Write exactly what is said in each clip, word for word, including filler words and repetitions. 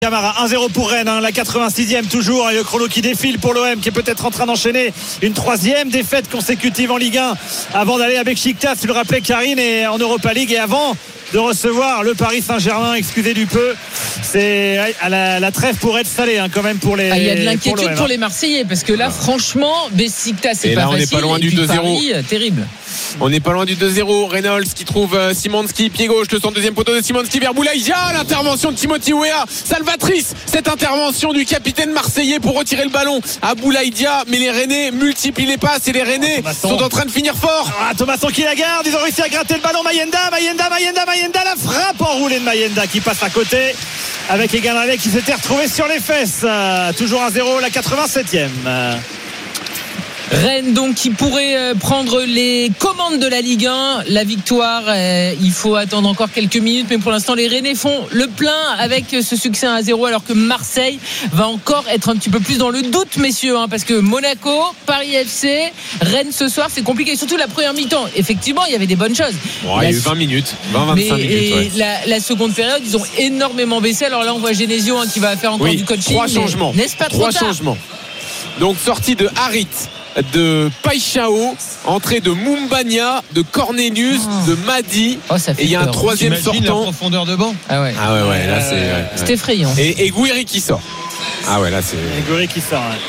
Camara, un zéro pour Rennes, hein, la quatre-vingt-sixième toujours, et le chrono qui défile pour l'O M qui est peut-être en train d'enchaîner une troisième défaite consécutive en Ligue un avant d'aller à Beşiktaş, tu le rappelais Karine, et en Europa League, et avant de recevoir le Paris Saint-Germain, excusez du peu. C'est à la, la trêve pour être salée, hein, quand même pour les. Ah, il y a de l'inquiétude pour, pour les Marseillais, parce que là, ah. franchement, Beşiktaş, c'est et pas là, on facile. n'est pas loin et du puis deux zéro. Paris, terrible. On n'est pas loin du deux zéro. Reynolds qui trouve euh, Szymański, pied gauche, le centre deuxième poteau de Szymański vers Boulaïdia. L'intervention de Timothy Weah, salvatrice. Cette intervention du capitaine marseillais pour retirer le ballon à Boulaïdia. Mais les Rennais multiplient les passes et les Rennais oh, sont en train de finir fort. Ah, Thomasson qui la garde. Ils ont réussi à gratter le ballon. Mayenda, Mayenda, Mayenda, Mayenda. La frappe enroulée de Mayenda qui passe à côté avec Eganale qui s'était retrouvé sur les fesses. Euh, toujours un zéro, la quatre-vingt-septième. Euh. Rennes donc qui pourrait euh, prendre les commandes de la Ligue un. La victoire, euh, il faut attendre encore quelques minutes, mais pour l'instant les Rennais font le plein avec ce succès à un zéro, alors que Marseille va encore être un petit peu plus dans le doute, messieurs, hein, parce que Monaco, Paris F C, Rennes ce soir, c'est compliqué, surtout la première mi-temps. Effectivement, il y avait des bonnes choses. Ouais, il y a eu vingt minutes, vingt à vingt-cinq mais, minutes. Et ouais. la, la seconde période, ils ont énormément baissé. Alors là, on voit Genesio hein, qui va faire encore oui, du coaching. Trois changements. N'est-ce pas trop Trois tard? changements. Donc sortie de Harit, de Paixão, entrée de Mumbagna, de Cornelius, oh. de Madi, oh, et il y a un troisième T'imagines sortant. La profondeur de banc. Ah ouais. Ah ouais, ouais, là c'est. Euh, ouais, c'est ouais. effrayant. Et, et Gouiri qui sort. Ah ouais, là c'est. Et Gouiri qui sort. Ouais.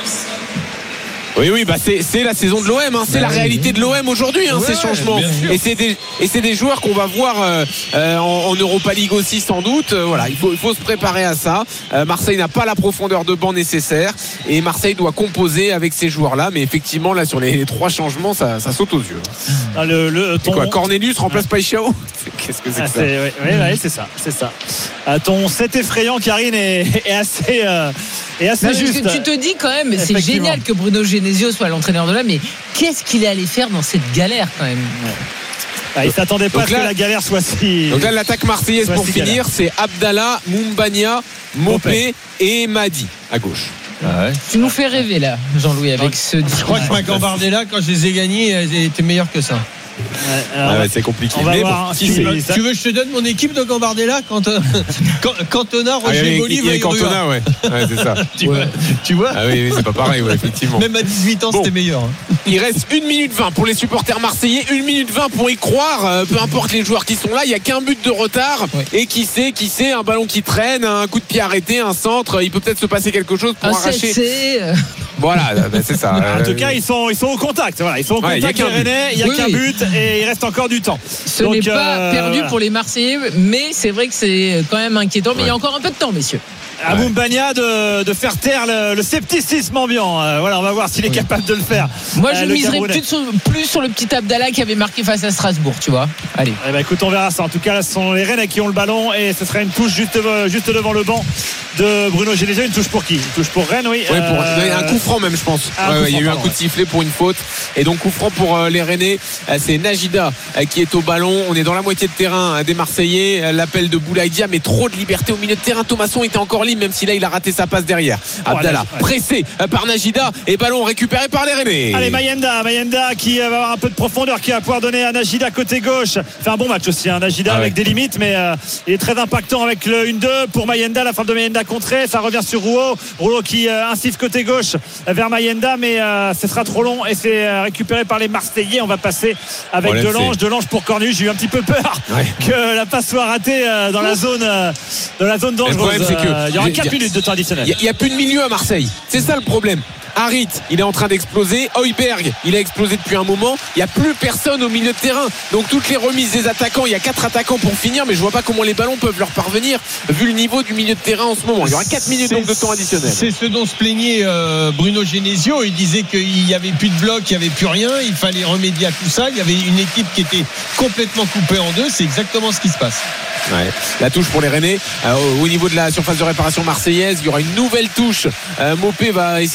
Oui, oui, bah c'est, c'est la saison de l'O M, hein, c'est bah, la oui, réalité oui. de l'O M aujourd'hui, hein, ouais, ces changements. Et c'est, des, et c'est des joueurs qu'on va voir euh, euh, en, en Europa League aussi sans doute. Euh, voilà, il faut, il faut se préparer à ça. Euh, Marseille n'a pas la profondeur de banc nécessaire et Marseille doit composer avec ces joueurs-là. Mais effectivement, là, sur les, les trois changements, ça, ça saute aux yeux. Ah, le, le, ton... C'est quoi, Cornelius remplace ah. Paixão? Qu'est-ce que c'est ah, que ça c'est, ouais, ouais, ouais, c'est ça, c'est ça. Ah, ton set effrayant, Karine, est, est assez. Euh... Et assez non, juste. Tu te dis quand même, c'est génial que Bruno Genesio soit l'entraîneur de là, mais qu'est-ce qu'il allait faire dans cette galère quand même? Ouais. Ah, il ne s'attendait pas à ce que la galère soit si. Donc là, l'attaque marseillaise pour si finir, galère. c'est Abdallah, Mumbagna, Mopé et Madi à gauche. Ah ouais. Tu nous fais rêver là, Jean-Louis, avec ce. Je crois que Macambardella, quand je les ai gagnés, elles étaient meilleures que ça. Ouais, ah ouais, c'est compliqué. On va voir, bon, si tu, veux, tu veux que je te donne mon équipe de Gambardella quand euh, Cantona, Roger Boli, ah, Cantona, ouais. ouais, c'est ça. tu, ouais. vois, tu vois ah oui, oui, c'est pas pareil, ouais, effectivement. Même à dix-huit ans, bon, c'était meilleur. Hein. Il reste une minute vingt pour les supporters marseillais, une minute vingt pour y croire. Euh, peu importe les joueurs qui sont là, il y a qu'un but de retard. Ouais. Et qui sait, qui sait, un ballon qui traîne, un coup de pied arrêté, un centre, il peut peut-être se passer quelque chose pour un arracher. C C. Voilà, ben c'est ça. En tout cas, ils sont, ils sont au contact. Voilà, ils sont au ouais, contact. Il n'y a oui, qu'un oui. but et il reste encore du temps. Ce Donc, n'est pas euh, perdu voilà. pour les Marseillais, mais c'est vrai que c'est quand même inquiétant. Mais ouais. il y a encore un peu de temps, messieurs. À ouais. Mumbagna de, de faire taire le, le scepticisme ambiant. Euh, voilà, on va voir s'il est oui. capable de le faire. Moi, je euh, miserais plus sur, plus sur le petit Abdallah qui avait marqué face à Strasbourg, tu vois. Allez. Eh ben, écoute, on verra ça. En tout cas, là, ce sont les Rennais qui ont le ballon et ce sera une touche juste, juste devant le banc de Bruno Genesio. Une touche pour qui? Une touche pour Rennes, oui. Ouais, pour euh... un coup franc même, je pense. Ouais, ouais, il y a eu un coup de sifflet pour une faute. Et donc coup franc pour euh, les Rennais. Euh, c'est Najida euh, qui est au ballon. On est dans la moitié de terrain euh, des Marseillais. Euh, l'appel de Boulaïdia, mais trop de liberté au milieu de terrain. Thomasson était encore libre, même si là il a raté sa passe derrière. Abdallah oh, pressé euh, par Najida et ballon récupéré par les Rennais. Allez, Mayenda, Mayenda qui va avoir un peu de profondeur, qui va pouvoir donner à Najida côté gauche. Fait un bon match aussi, hein, Najida ah, avec ouais. des limites, mais euh, il est très impactant avec le un deux pour Mayenda. La frappe de Mayenda contrée, ça revient sur Rouault. Rouault qui euh, insiste côté gauche vers Mayenda, mais euh, ce sera trop long et c'est euh, récupéré par les Marseillais. On va passer avec ouais, Delange, Delange pour Cornelius. J'ai eu un petit peu peur ouais. que la passe soit ratée euh, dans la zone, euh, dans la zone dangereuse. Le problème, c'est que euh, il y aura quatre minutes de temps additionnel. Il n'y a, a plus de milieu à Marseille. C'est ça le problème. Harit, il est en train d'exploser. Højbjerg, il a explosé depuis un moment. Il n'y a plus personne au milieu de terrain. Donc toutes les remises des attaquants, il y a quatre attaquants pour finir, mais je vois pas comment les ballons peuvent leur parvenir vu le niveau du milieu de terrain en ce moment. Il y aura quatre minutes donc de temps additionnel. C'est ce dont se plaignait euh, Bruno Genesio. Il disait qu'il n'y avait plus de bloc, il n'y avait plus rien. Il fallait remédier à tout ça. Il y avait une équipe qui était complètement coupée en deux. C'est exactement ce qui se passe. Ouais. La touche pour les Rennais euh, au niveau de la surface de réparation marseillaise, il y aura une nouvelle touche. euh, Mopé va essayer de se présenter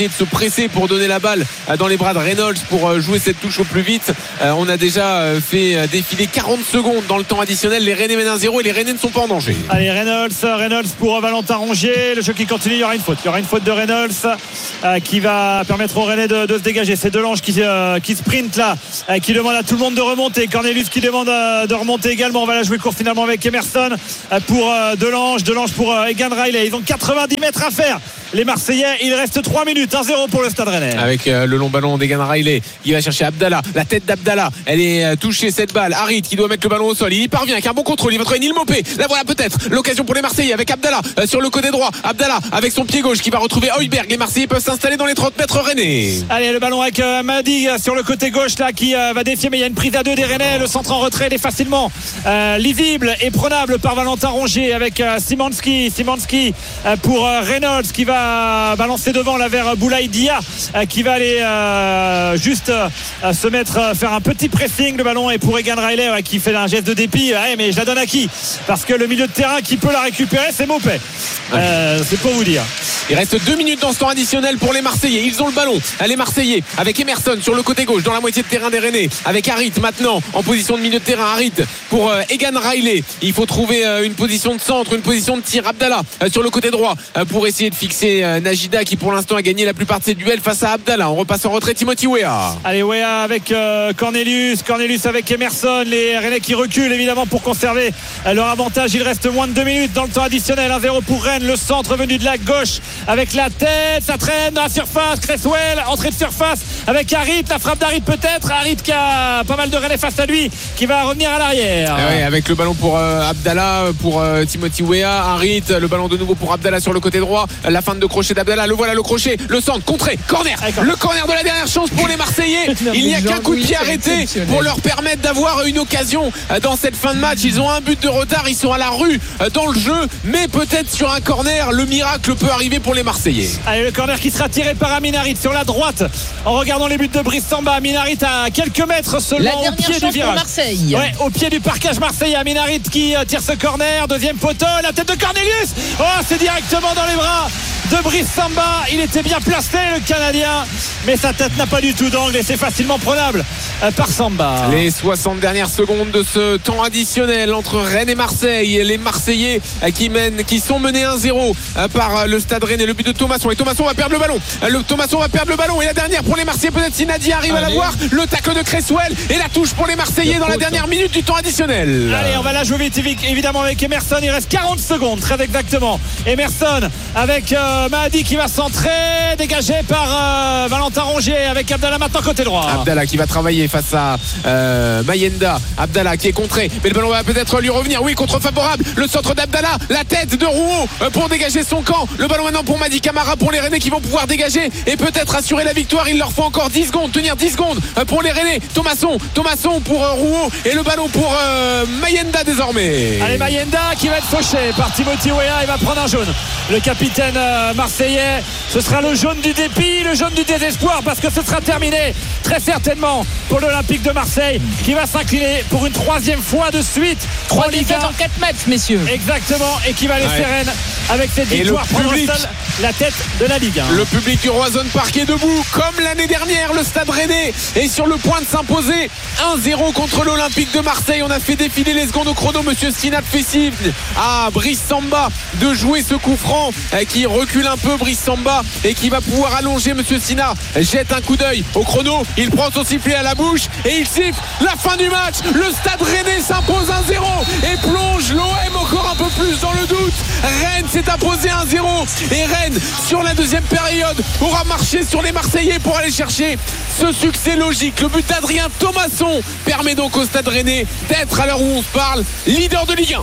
pressé pour donner la balle dans les bras de Reynolds pour jouer cette touche au plus vite. On a déjà fait défiler quarante secondes dans le temps additionnel. Les Rennais mènent un zéro et les Rennais ne sont pas en danger. Allez, Reynolds, Reynolds pour Valentin Rongier. Le jeu qui continue, il y aura une faute. Il y aura une faute de Reynolds euh, qui va permettre aux Rennais de, de se dégager. C'est Delange qui, euh, qui sprint là, euh, qui demande à tout le monde de remonter. Cornelius qui demande euh, de remonter également. On va la jouer court finalement avec Emerson euh, pour euh, Delange. Delange pour euh, Egan Riley. Ils ont quatre-vingt-dix mètres à faire. Les Marseillais, il reste trois minutes, un zéro pour le Stade Rennais. Avec euh, le long ballon d'Egan Riley, il va chercher Abdallah, la tête d'Abdallah, elle est euh, touchée cette balle. Harit qui doit mettre le ballon au sol, il y parvient avec un bon contrôle, il va trouver Neil Maupay. La voilà peut-être, l'occasion pour les Marseillais avec Abdallah euh, sur le côté droit. Abdallah avec son pied gauche qui va retrouver Højbjerg. Les Marseillais peuvent s'installer dans les trente mètres Rennais. Allez, le ballon avec euh, Madi sur le côté gauche là qui euh, va défier, mais il y a une prise à deux des Rennais. Le centre en retrait, il est facilement euh, lisible et prenable par Valentin Rongier avec euh, Simanski. Simanski euh, pour euh, Reynolds qui va balancer devant là vers Boulaye Dia euh, qui va aller euh, juste euh, se mettre euh, faire un petit pressing. Le ballon est pour Egan Riley ouais, qui fait un geste de dépit. Ouais, mais je la donne à qui? Parce que le milieu de terrain qui peut la récupérer, c'est Maupay. Euh, c'est pour vous dire. Il reste deux minutes dans ce temps additionnel pour les Marseillais. Ils ont le ballon. Les Marseillais avec Emerson sur le côté gauche dans la moitié de terrain des Rennais. Avec Harit maintenant en position de milieu de terrain. Harit pour euh, Egan Riley. Il faut trouver euh, une position de centre, une position de tir. Abdallah euh, sur le côté droit euh, pour essayer de fixer euh, Najida qui pour l'instant a gagné la plupart de ses duels face à Abdallah. On repasse en retrait Timothy Weah. Allez, Weah avec euh, Cornelius. Cornelius avec Emerson. Les Rennais qui reculent évidemment pour conserver euh, leur avantage. Il reste moins de deux minutes dans le temps additionnel. un zéro pour Rennes. Le centre venu de la gauche avec la tête. Ça traîne dans la surface. Cresswell, entrée de surface avec Harit. La frappe d'Harit peut-être. Harit qui a pas mal de Rennais face à lui qui va revenir à l'arrière. Ah ouais, avec le ballon pour euh, Abdallah, pour euh, Timothy Weah. Harit, le ballon de nouveau pour Abdallah sur le côté droit. La fin de crochet d'Abdallah. Le voilà le crochet. Le centre, contré, corner. Le corner de la dernière chance pour les Marseillais. Il n'y a qu'un coup de pied arrêté pour leur permettre d'avoir une occasion dans cette fin de match. Ils ont un but de retard. Ils sont à la rue dans le jeu. Mais peut-être sur un corner, le miracle peut arriver pour les Marseillais. Allez, le corner qui sera tiré par Amin Harit sur la droite en regardant les buts de Brice Samba. Amin Harit à quelques mètres seulement la au pied du virage. Marseille. Ouais, au pied du parcage marseillais. Amin Harit qui tire ce corner. Deuxième poteau, la tête de Cornelius. Oh, c'est directement dans les bras de Brice Samba. Il était bien placé le Canadien, mais sa tête n'a pas du tout d'angle et c'est facilement prenable par Samba. Les soixante dernières secondes de ce temps additionnel entre Rennes et Marseille. Les Marseillais qui mènent, qui sont menés un zéro par le Stade Rennais. Le but de Thomasson et Thomasson va perdre le ballon. Le Thomasson va perdre le ballon et la dernière pour les Marseillais, peut-être si Nadia arrive Allez. à l'avoir. Le tacle de Cresswell et la touche pour les Marseillais dans la dernière minute du temps additionnel. Allez, on va la jouer vite évidemment avec Emerson. Il reste quarante secondes très exactement. Emerson avec euh, Mahdi qui va centrer, dégagé par euh, Valentin Rongier avec Abdallah maintenant côté droit. Abdallah qui va travailler face à euh, Mayenda. Abdallah qui est contré, mais le ballon va peut-être lui revenir. Oui, contre favorable. Le centre d'Abdallah, la tête de Rouault pour dégager son camp. Le ballon maintenant pour Madi Camara, pour les Rennais qui vont pouvoir dégager et peut-être assurer la victoire. Il leur faut encore dix secondes, tenir dix secondes pour les Rennais. Thomasson, Thomasson pour euh, Rouault et le ballon pour euh, Mayenda désormais. Allez, Mayenda qui va être fauché par Timothy Weah. Il va prendre un jaune. Le capitaine euh, marseillais, ce sera le jaune du dépit, le jaune du désespoir, parce que ce sera terminé très certainement pour l'Olympique de Marseille qui va s'incliner pour une troisième fois de suite. Trois défaites en quatre matchs, messieurs. Exactement, et qui va laisser ouais. Rennes avec cette victoire prendre seul la tête de la Ligue un. Le public du Roison Park est debout comme l'année dernière. Le Stade Rennais est sur le point de s'imposer un zéro contre l'Olympique de Marseille. On a fait défiler les secondes au chrono. Monsieur Sina fait signe à Brice Samba de jouer ce coup franc qui recule un peu Brice Samba et qui va pouvoir allonger. Monsieur Sina jette un coup d'œil au chrono. Il prend son sifflet à la bouche et il siffle la fin du match. Le Stade Rennais s'impose un zéro et plonge l'O M encore un peu plus dans le doute. Rennes s'est imposé un zéro et Rennes sur la deuxième période aura marché sur les Marseillais pour aller chercher ce succès logique. Le but d'Adrien Thomasson permet donc au Stade Rennais d'être, à l'heure où on se parle, leader de Ligue un.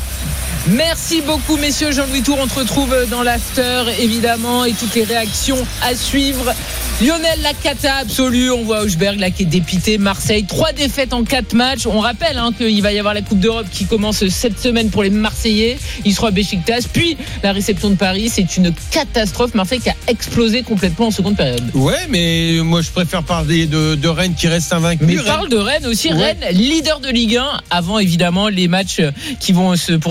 Merci beaucoup messieurs. Jean-Louis Tour, on se retrouve dans l'after évidemment et toutes les réactions à suivre. Lionel, la cata absolue. On voit Højbjerg là qui est dépité. Marseille, trois défaites en quatre matchs. On rappelle hein, qu'il va y avoir la Coupe d'Europe qui commence cette semaine pour les Marseillais. Ils seront à Beşiktaş. Puis la réception de Paris, c'est une catastrophe. Marseille qui a explosé complètement en seconde période. Ouais, mais moi je préfère parler de, de Rennes qui reste invaincu. Mais Rennes. parle de Rennes aussi. Ouais. Rennes, leader de Ligue un avant évidemment les matchs qui vont se poursuivre samedi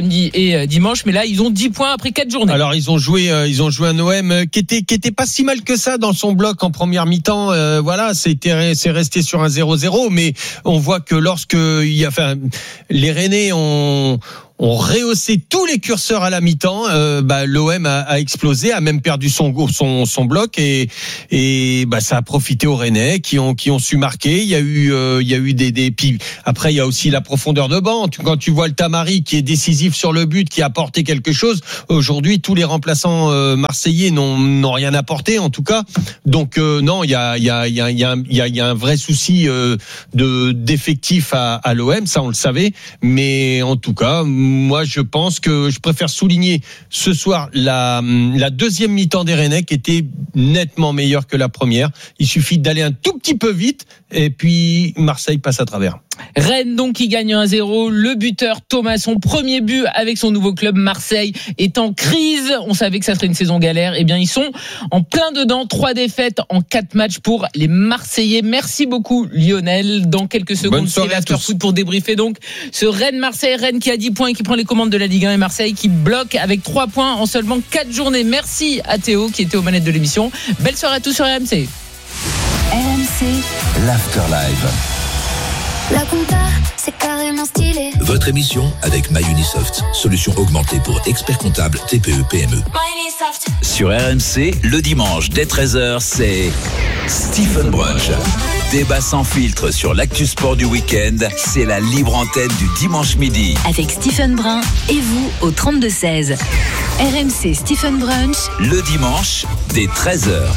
samedi et dimanche, mais là ils ont dix points après quatre journées. Alors ils ont joué, euh, ils ont joué un O M qui était qui était pas si mal que ça dans son bloc en première mi-temps. Euh, voilà, c'était c'est resté sur un zéro zéro, mais on voit que lorsque il y a, enfin, les Rennais ont ont rehaussé tous les curseurs à la mi-temps, euh, bah, l'O M a, a explosé, a même perdu son son, son bloc et et bah, ça a profité aux Rennais qui ont qui ont su marquer. Il y a eu euh, il y a eu des des puis après il y a aussi la profondeur de banc. Quand tu vois le Tamari qui est décisif sur le but, qui a apporté quelque chose, aujourd'hui tous les remplaçants euh, marseillais n'ont n'ont rien apporté en tout cas. Donc euh, non, il y a il y a il y a il y a il y a, il y a un vrai souci euh, de d'effectif à, à l'O M, ça on le savait, mais en tout cas moi, je pense que je préfère souligner ce soir la, la deuxième mi-temps des Rennais qui était nettement meilleure que la première. Il suffit d'aller un tout petit peu vite et puis Marseille passe à travers. Rennes donc qui gagne un zéro. Le buteur Thomas, son premier but avec son nouveau club Marseille, est en crise. On savait que ça serait une saison galère. Eh bien, ils sont en plein dedans. Trois défaites en quatre matchs pour les Marseillais. Merci beaucoup Lionel. Dans quelques secondes, c'est l'after-foot pour débriefer donc ce Rennes-Marseille. Rennes qui a dix points et qui prend les commandes de la Ligue un et Marseille qui bloque avec trois points en seulement quatre journées. Merci à Théo qui était aux manettes de l'émission. Belle soirée à tous sur R M C. R M C, l'Afterlive. La compta, c'est carrément stylé. Votre émission avec MyUnisoft, solution augmentée pour experts comptables T P E P M E. MyUnisoft. Sur R M C, le dimanche dès treize heures, c'est Stephen Brunch. Débat sans filtre sur l'actu sport du week-end, c'est la libre antenne du dimanche midi. Avec Stephen Brun et vous au trente-deux seize. R M C Stephen Brunch. Le dimanche dès treize heures.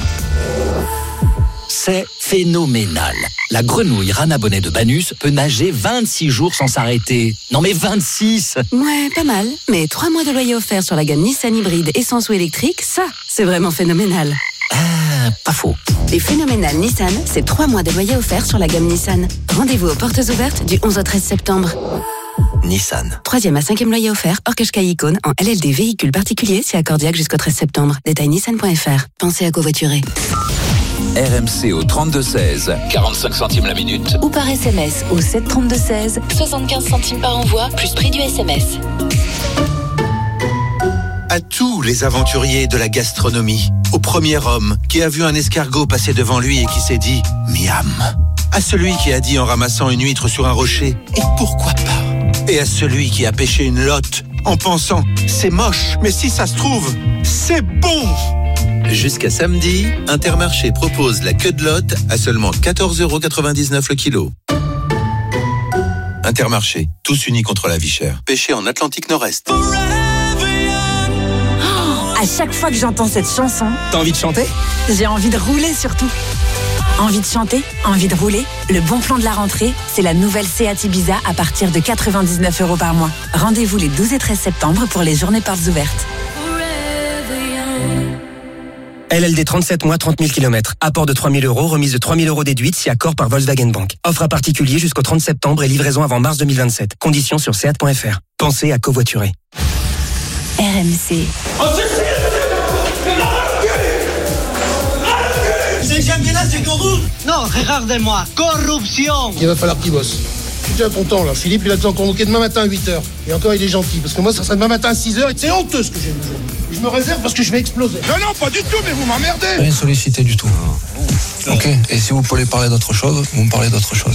C'est phénoménal. La grenouille Rana Bonnet de Banus peut nager vingt-six jours sans s'arrêter. Non mais vingt-six! Ouais, pas mal. Mais trois mois de loyer offert sur la gamme Nissan hybride essence ou électrique, ça, c'est vraiment phénoménal. Ah, pas faux. Les phénoménales Nissan, c'est trois mois de loyer offert sur la gamme Nissan. Rendez-vous aux portes ouvertes du onze au treize septembre. Nissan. Troisième à cinquième loyer offert, hors Qashqai Icône, en L L D véhicule particulier, c'est accordiaque jusqu'au treize septembre. Détail nissan point f r. Pensez à covoiturer. R M C au trente-deux seize, quarante-cinq centimes la minute. Ou par S M S au sept trente-deux seize, soixante-quinze centimes par envoi, plus prix du S M S. À tous les aventuriers de la gastronomie, au premier homme qui a vu un escargot passer devant lui et qui s'est dit « Miam ». À celui qui a dit en ramassant une huître sur un rocher « Et pourquoi pas ?» Et à celui qui a pêché une lotte en pensant « C'est moche, mais si ça se trouve, c'est bon !» Jusqu'à samedi, Intermarché propose la queue de lotte à seulement quatorze euros quatre-vingt-dix-neuf le kilo. Intermarché, tous unis contre la vie chère. Pêché en Atlantique Nord-Est. Oh, à chaque fois que j'entends cette chanson, t'as envie de chanter ? J'ai envie de rouler surtout. Envie de chanter, envie de rouler. Le bon plan de la rentrée, c'est la nouvelle Seat Ibiza à partir de quatre-vingt-dix-neuf euros par mois. Rendez-vous les douze et treize septembre pour les journées portes ouvertes. L L D trente-sept mois, trente mille kilomètres. Apport de trois mille euros, remise de trois mille euros déduite si accord par Volkswagen Bank. Offre à particulier jusqu'au trente septembre et livraison avant mars deux mille vingt-sept. Conditions sur seat point f r. Pensez à covoiturer. R M C. C'est championnat, c'est corruption. Non, regardez-moi, corruption. Il va falloir qu'il bosse. Tu tiens ton temps là. Philippe, il a besoin de convoquer demain matin à huit heures. Et encore, il est gentil. Parce que moi, ça sera demain matin à six heures. Et c'est honteux ce que j'ai dit. Je me réserve parce que je vais exploser. Non, non, pas du tout, mais vous m'emmerdez. Rien sollicité du tout. Ok, et si vous voulez parler d'autre chose, vous me parlez d'autre chose.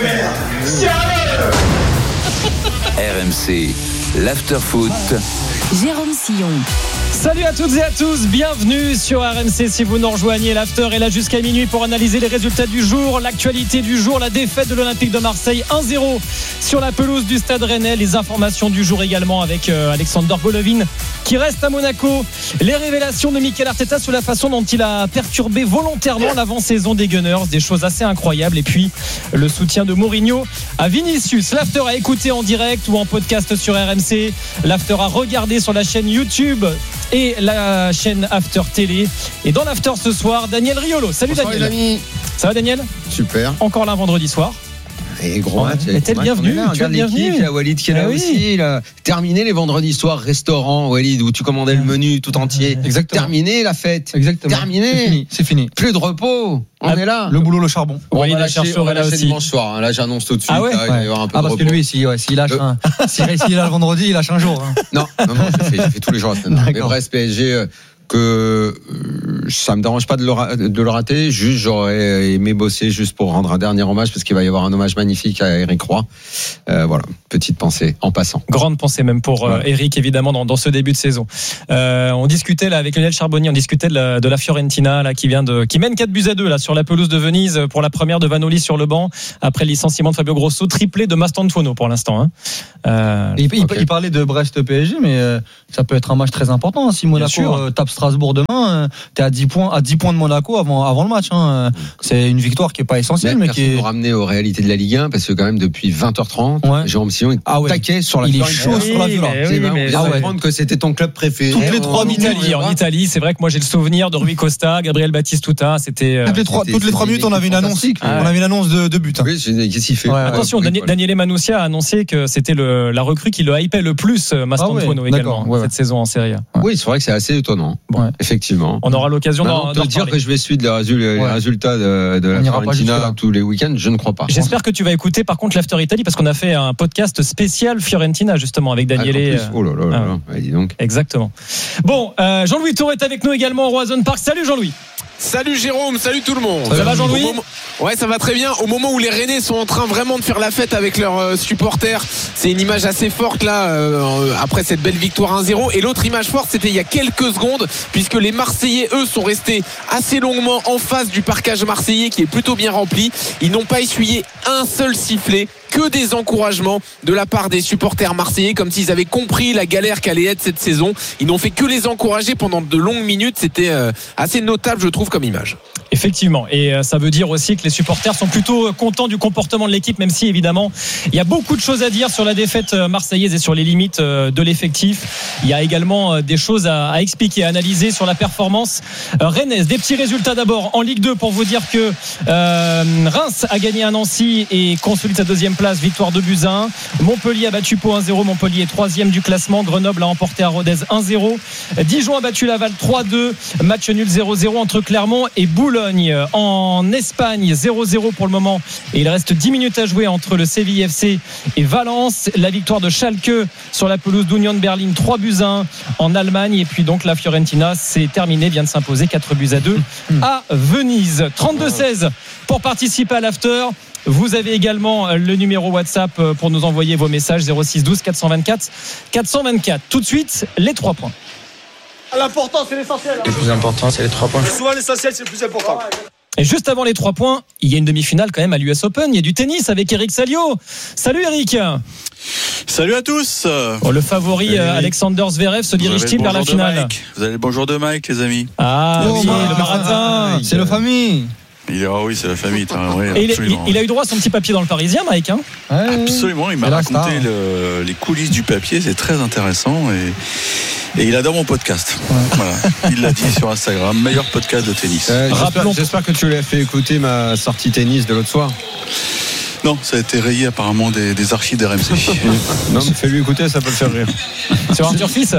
R M C, l'after-foot. Jérôme Sillon. Salut à toutes et à tous, bienvenue sur R M C si vous nous rejoignez. L'after est là jusqu'à minuit pour analyser les résultats du jour, l'actualité du jour, la défaite de l'Olympique de Marseille un zéro sur la pelouse du Stade Rennais, les informations du jour également avec euh, Alexander Golovin qui reste à Monaco, les révélations de Mikel Arteta sur la façon dont il a perturbé volontairement l'avant-saison des Gunners, des choses assez incroyables, et puis le soutien de Mourinho à Vinicius. L'after à écouter en direct ou en podcast sur R M C, l'after à regarder sur la chaîne YouTube et la chaîne After Télé. Et dans l'After ce soir, Daniel Riolo. Salut. Bonsoir, Daniel. Les amis. Ça va Daniel ? Super. Encore là vendredi soir. Et gros match. T'es le bienvenu. Tu es le bienvenu. Il y a Walid qui est là ah, aussi. Oui. Il a terminé les vendredis soirs restaurant, Walid, où tu commandais le menu tout entier. Exactement. Terminé la fête. Exactement. Terminé. C'est fini. C'est fini. Plus de repos. On ah, est là. Le boulot, le charbon. Bon, Walid, on va lâcher, on va lâcher dimanche soir. Là, j'annonce tout de suite. Ah ouais. Là, il va y avoir un peu ah, de parce repos. que lui, s'il ouais, si lâche, le... un... s'il lâche le vendredi, il lâche un jour. Hein. Non, non, non. Je fais, je fais tous les jours la semaine. Mais Brest P S G. Euh, que euh, ça me dérange pas de le, de le rater, juste j'aurais aimé bosser juste pour rendre un dernier hommage parce qu'il va y avoir un hommage magnifique à Eric Roy. Euh, voilà, petite pensée en passant. Grande pensée même pour euh, ouais. Eric évidemment dans, dans ce début de saison. Euh, on discutait là avec Lionel Charbonnier, on discutait de la, de la Fiorentina là qui vient de qui mène quatre buts à deux là sur la pelouse de Venise pour la première de Vanoli sur le banc après le licenciement de Fabio Grosso, triplé de Mastantuono pour l'instant. Hein. Euh, il, il, okay. il parlait de Brest P S G, mais euh, ça peut être un match très important hein, si Monaco euh, tape Strasbourg demain. T'es à dix points, à dix points de Monaco avant, avant le match. Hein. C'est une victoire qui est pas essentielle, mais, mais qui est. Nous ramener aux réalités de la Ligue un parce que quand même depuis vingt heures trente, ouais. Jérôme Sillon est ah ouais. taquet sur la. Il est chaud oui, sur la violence. Oui, on vient d'apprendre que c'était ton club préféré. Toutes les trois en Italie, en Italie, c'est vrai que moi j'ai le souvenir de Rui Costa, Gabriel Batistuta. C'était toutes les trois, toutes les trois minutes, on avait une annonce. On avait une annonce de, de but. Oui, qu'est-ce qu'il fait Attention, Daniele Manussia a annoncé que c'était la recrue qui le hypait le plus, Mastantuono également cette saison en Serie A. Oui, c'est vrai que c'est assez étonnant. Effectivement. On aura l'occasion d'en te dire que je vais suivre les résultats de, de la Fiorentina tous les week-ends, je ne crois pas. J'espère que tu vas écouter par contre l'After Italy parce qu'on a fait un podcast spécial Fiorentina justement avec Daniele. Ah, oh là là là, là. Ah, dis donc. Exactement. Bon, euh, Jean-Louis Tour est avec nous également au Roazhon Park. Salut Jean-Louis. Salut Jérôme, salut tout le monde. Ça va Jean-Louis ? moment... Ouais, ça va très bien. Au moment où les Rennais sont en train vraiment de faire la fête avec leurs euh, supporters, c'est une image assez forte là, euh, après cette belle victoire un zéro. Et l'autre image forte, c'était il y a quelques secondes, puisque les Marseillais, eux, sont restés assez longuement en face du parcage marseillais qui est plutôt bien rempli. Ils n'ont pas essuyé un seul sifflet, que des encouragements de la part des supporters marseillais, comme s'ils avaient compris la galère qu'allait être cette saison. Ils n'ont fait que les encourager pendant de longues minutes. C'était euh, assez notable, je trouve, comme image. Effectivement, et ça veut dire aussi que les supporters sont plutôt contents du comportement de l'équipe, même si évidemment il y a beaucoup de choses à dire sur la défaite marseillaise et sur les limites de l'effectif. Il y a également des choses à expliquer, à analyser sur la performance rennaise. Des petits résultats d'abord en Ligue deux pour vous dire que euh, Reims a gagné à Nancy et consolide sa deuxième place, victoire de buts à un. Montpellier a battu Pau un zéro, Montpellier est troisième du classement. Grenoble a emporté à Rodez un zéro. Dijon a battu Laval trois deux, match nul zéro zéro entre Clermont et Boulogne. En Espagne, zéro zéro pour le moment et il reste dix minutes à jouer entre le Séville F C et Valence. La victoire de Schalke sur la pelouse d'Union de Berlin, trois buts à un en Allemagne. Et puis donc la Fiorentina, c'est terminé, vient de s'imposer quatre buts à deux à Venise. Trente-deux seize pour participer à l'after. Vous avez également le numéro WhatsApp pour nous envoyer vos messages, zéro six douze quatre cent vingt-quatre quatre cent vingt-quatre. Tout de suite, les trois points. L'important, c'est l'essentiel. Le plus important, c'est les trois points. Souvent, l'essentiel, c'est le plus important. Et juste avant les trois points, il y a une demi-finale quand même à l'U S Open. Il y a du tennis avec Eric Salio. Salut Eric. Salut à tous. Oh, le favori Salut, Alexander Zverev se dirige-t-il vers la finale ? Vous avez le bonjour de Mike, les amis. Ah oh, oui, le marathon. C'est la famille. Il est, oh oui, c'est la famille. Oui, et il, il, il a eu droit à son petit papier dans le Parisien, Mike. Hein ouais, absolument. Il m'a raconté le, les coulisses du papier. C'est très intéressant. Et, et il adore mon podcast. Ouais. Voilà. Il l'a dit sur Instagram. Meilleur podcast de tennis. Euh, j'espère, j'espère que tu lui as fait écouter ma sortie tennis de l'autre soir. Non, ça a été rayé apparemment des, des archives d'R M C. Non, mais fais-lui écouter, ça peut le faire rire. Sur Arthur Fils.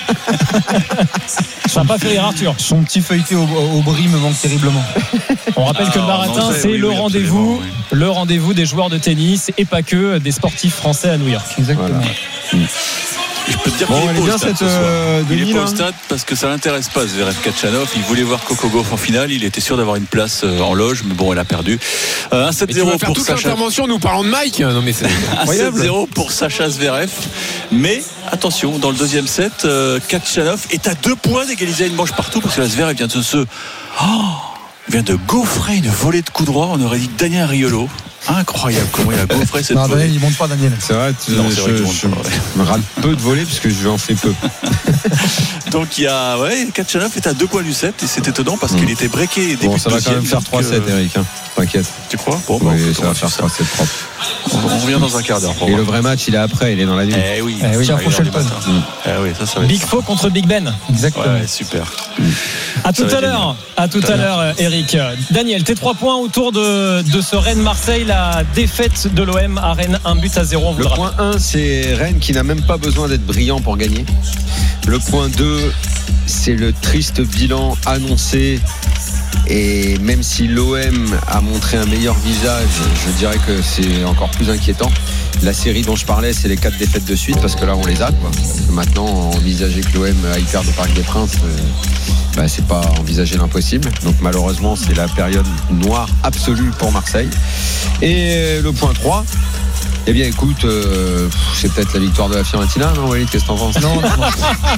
Ça n'a pas fait rire Arthur. Son petit feuilleté au, au bris me manque terriblement. On rappelle ah, que le marathon, c'est oui, le oui, rendez-vous, oui. le rendez-vous des joueurs de tennis et pas que des sportifs français à New York. Exactement. Voilà. Je peux te dire bon, qu'il est, est bien cette euh, il est pas au stade parce que ça l'intéresse pas, Zverev Kachanov. Il voulait voir Coco Gauff en finale. Il était sûr d'avoir une place en loge, mais bon, elle a perdu. Euh, un sept zéro pour toute Sacha. L'intervention, nous parlons de Mike. Non mais c'est un sept zéro pour Sacha Zverev. Mais attention, dans le deuxième set, euh, Kachanov est à deux points d'égaliser à une manche partout parce que la Zverev vient de se, oh, vient de gaufrer une volée de coups droits. On aurait dit Daniel Riolo. Incroyable comment il a gaufré cette non, volée. Daniel, il monte pas Daniel. C'est vrai, tu, non, c'est vrai je, je, je me rate peu de volées puisque je en fais peu. Donc il y a ouais, Kachanov est à deux points du set et c'est étonnant parce mmh. qu'il était breaké début bon, ça va quand même faire trois sept euh... Eric, hein. T'inquiète. Tu crois bon, oui, bon, ça va faire trois sept propre. On, on revient dans un quart d'heure. Et le vrai match, il est après, il est dans la nuit. Eh oui, eh oui, ça prochain mmh. eh oui, ça, ça va Big Fo contre Big Ben. Exactement. Ouais, super. À tout à l'heure. À tout à l'heure, Eric. Eric. Daniel, tes trois points autour de, de ce Rennes-Marseille, la défaite de l'O M à Rennes, un but à zéro. Le point un, c'est Rennes qui n'a même pas besoin d'être brillant pour gagner. Le point deux, c'est le triste bilan annoncé. Et même si l'O M a montré un meilleur visage, je dirais que c'est encore plus inquiétant. La série dont je parlais, c'est les quatre défaites de suite, parce que là on les a, quoi. Maintenant, envisager que l'O M aille perdre au Parc des Princes, euh, bah, c'est pas envisager l'impossible. Donc malheureusement, c'est la période noire absolue pour Marseille. Et le point trois, eh bien écoute, euh, c'est peut-être la victoire de la Fiorentina, non Walid, qu'est-ce que t'en penses? Non, non, non.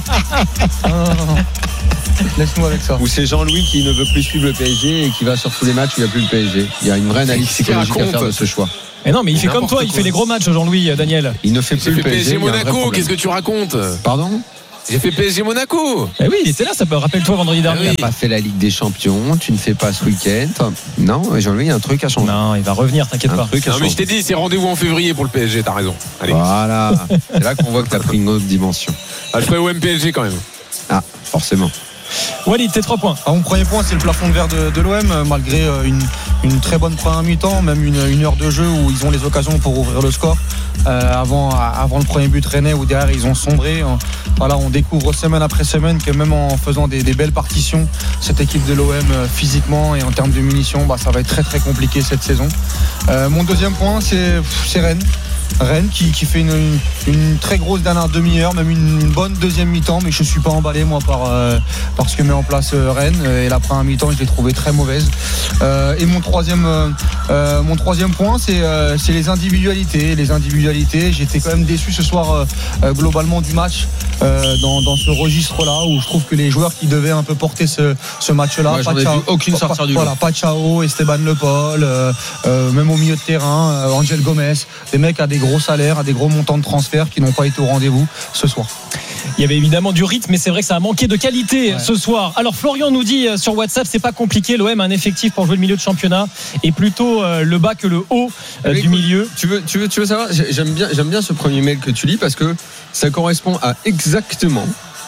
non, non, non. Laisse-nous avec ça. Ou c'est Jean-Louis qui ne veut plus suivre le P S G et qui va sur tous les matchs où il n'y a plus le P S G. Il y a une vraie analyse psychologique à faire de ce choix. Mais non, mais il fait comme toi, il fait les gros matchs, Jean-Louis, Daniel. Il ne fait plus le P S G. P S G Monaco, qu'est-ce que tu racontes? Pardon? J'ai fait P S G Monaco. Eh oui, il était là, ça peut. Rappelle-toi vendredi dernier. Il n'a pas fait la Ligue des Champions. Tu ne fais pas ce week-end. Non, Jean-Louis, il y a un truc à changer. Non, il va revenir, t'inquiète pas. Non, mais je t'ai dit, c'est rendez-vous en février pour le P S G. T'as raison. Allez. Voilà. C'est là qu'on voit que t'as pris une autre dimension. Ah, je ferai O M P S G quand même. Ah, forcément. Walid, tes trois points. Ah, mon premier point, c'est le plafond de verre de, de l'O M, malgré une, une très bonne première mi-temps, même une, une heure de jeu où ils ont les occasions pour ouvrir le score. Euh, avant, avant le premier but rennais, où derrière ils ont sombré. Voilà, on découvre semaine après semaine que même en faisant des, des belles partitions, cette équipe de l'O M physiquement et en termes de munitions, bah, ça va être très très compliqué cette saison. Euh, mon deuxième point, c'est, c'est Rennes. Rennes qui, qui fait une, une, une très grosse dernière demi-heure, même une, une bonne deuxième mi-temps, mais je ne suis pas emballé moi par, euh, par ce que met en place euh, Rennes. Et la première mi-temps, je l'ai trouvée très mauvaise. Euh, et mon troisième, euh, mon troisième point, c'est, euh, c'est les individualités. Les individualités, j'étais quand même déçu ce soir euh, globalement du match euh, dans, dans ce registre-là, où je trouve que les joueurs qui devaient un peu porter ce, ce match-là, ouais, pas Chao, aucune sortie du voilà, pas Chao, Esteban Le Paul, euh, euh, même au milieu de terrain, euh, Angel Gomez, des mecs à des gros salaires, à des gros montants de transfert qui n'ont pas été au rendez-vous ce soir. Il y avait évidemment du rythme, mais c'est vrai que ça a manqué de qualité ouais. ce soir. Alors Florian nous dit sur WhatsApp, c'est pas compliqué, l'O M a un effectif pour jouer le milieu de championnat et plutôt le bas que le haut euh, du écoute, milieu. Tu veux, tu veux, tu veux savoir, j'aime bien, j'aime bien ce premier mail que tu lis parce que ça correspond à exactement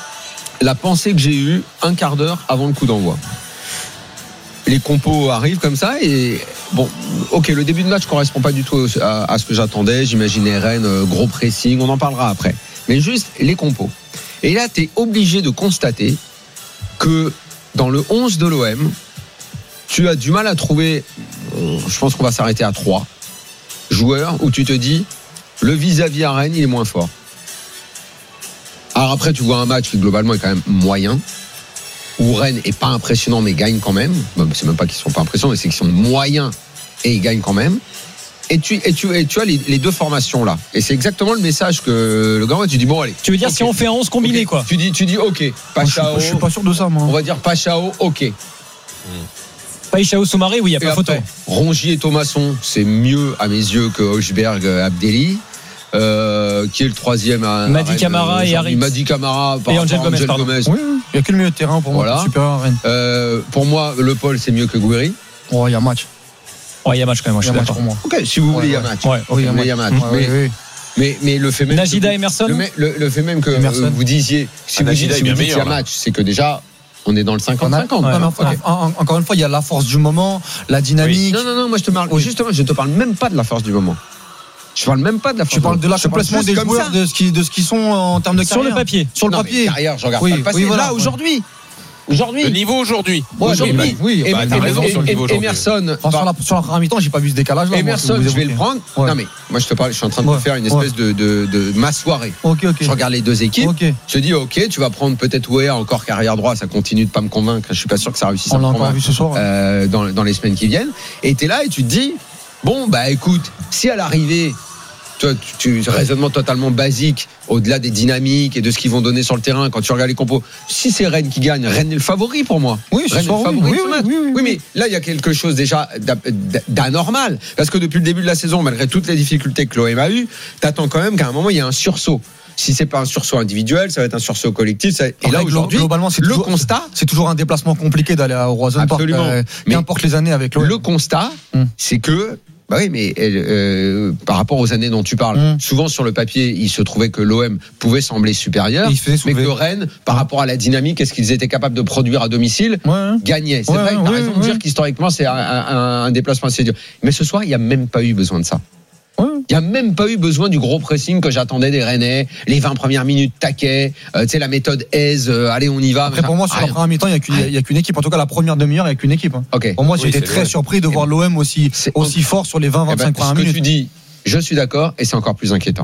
la pensée que j'ai eue un quart d'heure avant le coup d'envoi. Les compos arrivent comme ça et bon, ok, le début de match correspond pas du tout à, à ce que j'attendais. J'imaginais Rennes, gros pressing, on en parlera après. Mais juste les compos. Et là, tu es obligé de constater que dans le onze de l'O M, tu as du mal à trouver, je pense qu'on va s'arrêter à trois joueurs où tu te dis, le vis-à-vis à Rennes, il est moins fort. Alors après, tu vois un match qui globalement est quand même moyen, où Rennes est pas impressionnant mais gagne quand même. C'est même pas qu'ils sont pas impressionnants, mais c'est qu'ils sont moyens et ils gagnent quand même. Et tu, et tu, et tu as les, les deux formations là. Et c'est exactement le message que le gars, tu dis bon allez. Tu veux dire okay. si on fait un onze combiné okay. quoi. Tu dis, tu dis ok. Pachao. Je, je suis pas sûr de ça moi. On va dire Pachao, ok. Mmh. Pachao Soumaré, oui, il y a et pas après, photo. Rongier et Thomasson, c'est mieux à mes yeux que Hochberg, Abdelli. Euh, qui est le troisième à Madi Camara et Harit. Madi Camara et Angel Gomez. Gomez. Oui, oui. Il n'y a que le milieu de terrain pour moi. Voilà. Super à Rennes. Euh, pour moi, Le Paul c'est mieux que Gouiri. Oh, il y a match. Oh, il y a match quand même. Il y a match pour moi. Ok, si vous voulez, il y a match. Ouais, okay, il y a match. Mais, oui. mais, mais le fait même. Najida que, Emerson. Le, le, le fait même que euh, vous disiez, si ah, vous dites qu'il y a match, c'est que déjà. On est dans le cinquante cinquante. Ouais, okay. Encore une fois, il y a la force du moment, la dynamique. Oui. Non, non, non, moi je te parle. Oui. Justement, je te parle même pas de la force du moment. Je parle même pas de la force. Tu parles de l'accomplissement des joueurs, de ce qui, de ce qu'ils sont en termes de carrière. Sur le papier. Sur le non, papier. Carrière, je regarde oui, pas le passé. Oui, voilà, là, aujourd'hui. Aujourd'hui. Le niveau aujourd'hui. Ouais, aujourd'hui. Oui, et, bah, t'as et, raison et, sur le niveau aujourd'hui. Emerson. Enfin, sur, la, sur la première mi-temps, j'ai pas vu ce décalage là. Emerson, moi, je vais le prendre. Ouais. Non mais moi je te parle, je suis en train de ouais. te faire une espèce ouais. de, de, de ma soirée. Ok, ok. Je regarde les deux équipes. Okay. Je te dis ok, tu vas prendre peut-être Ouéa encore carrière droit, ça continue de pas me convaincre. Je suis pas sûr que ça réussisse. On l'a encore vu ce soir. Euh, dans, dans les semaines qui viennent. Et t'es là et tu te dis bon bah écoute, si à l'arrivée toi, tu, tu raisonnement totalement basique, au-delà des dynamiques et de ce qu'ils vont donner sur le terrain quand tu regardes les compos. Si c'est Rennes qui gagne, Rennes est le favori pour moi. Oui, Rennes est le favori. Oui, de ce oui, match. oui, oui, oui, mais là il y a quelque chose déjà d'anormal parce que depuis le début de la saison, malgré toutes les difficultés que l'O M a eues, t'attends quand même qu'à un moment il y a un sursaut. Si c'est pas un sursaut individuel, ça va être un sursaut collectif. Ça... Et Après, là aujourd'hui, globalement, c'est le toujours, constat, c'est toujours un déplacement compliqué d'aller à Roison Park. Absolument. Euh, Qu'importe les années avec l'O M. Le constat, hum. c'est que Bah oui, mais euh, par rapport aux années dont tu parles, mmh. souvent sur le papier, il se trouvait que l'O M pouvait sembler supérieur, mais que Rennes, par rapport à la dynamique, est-ce qu'ils étaient capables de produire à domicile, ouais. gagnait. C'est ouais, vrai que tu as ouais, raison ouais. de dire qu'historiquement, c'est un, un, un déplacement assez dur. Mais ce soir, il n'y a même pas eu besoin de ça. Il n'y a même pas eu besoin du gros pressing que j'attendais des Rennais. Les vingt premières minutes taquet, euh, tu sais, la méthode aise, euh, allez, on y va. Après, pour moi, sur ah, la première mi-temps, il n'y a, a qu'une équipe. En tout cas, la première demi-heure, il n'y a qu'une équipe. Okay. Pour moi, j'étais oui, très vrai. surpris de voir l'O M aussi, aussi fort sur les vingt à vingt-cinq eh ben, premières minutes. Ce que tu dis, je suis d'accord, et c'est encore plus inquiétant.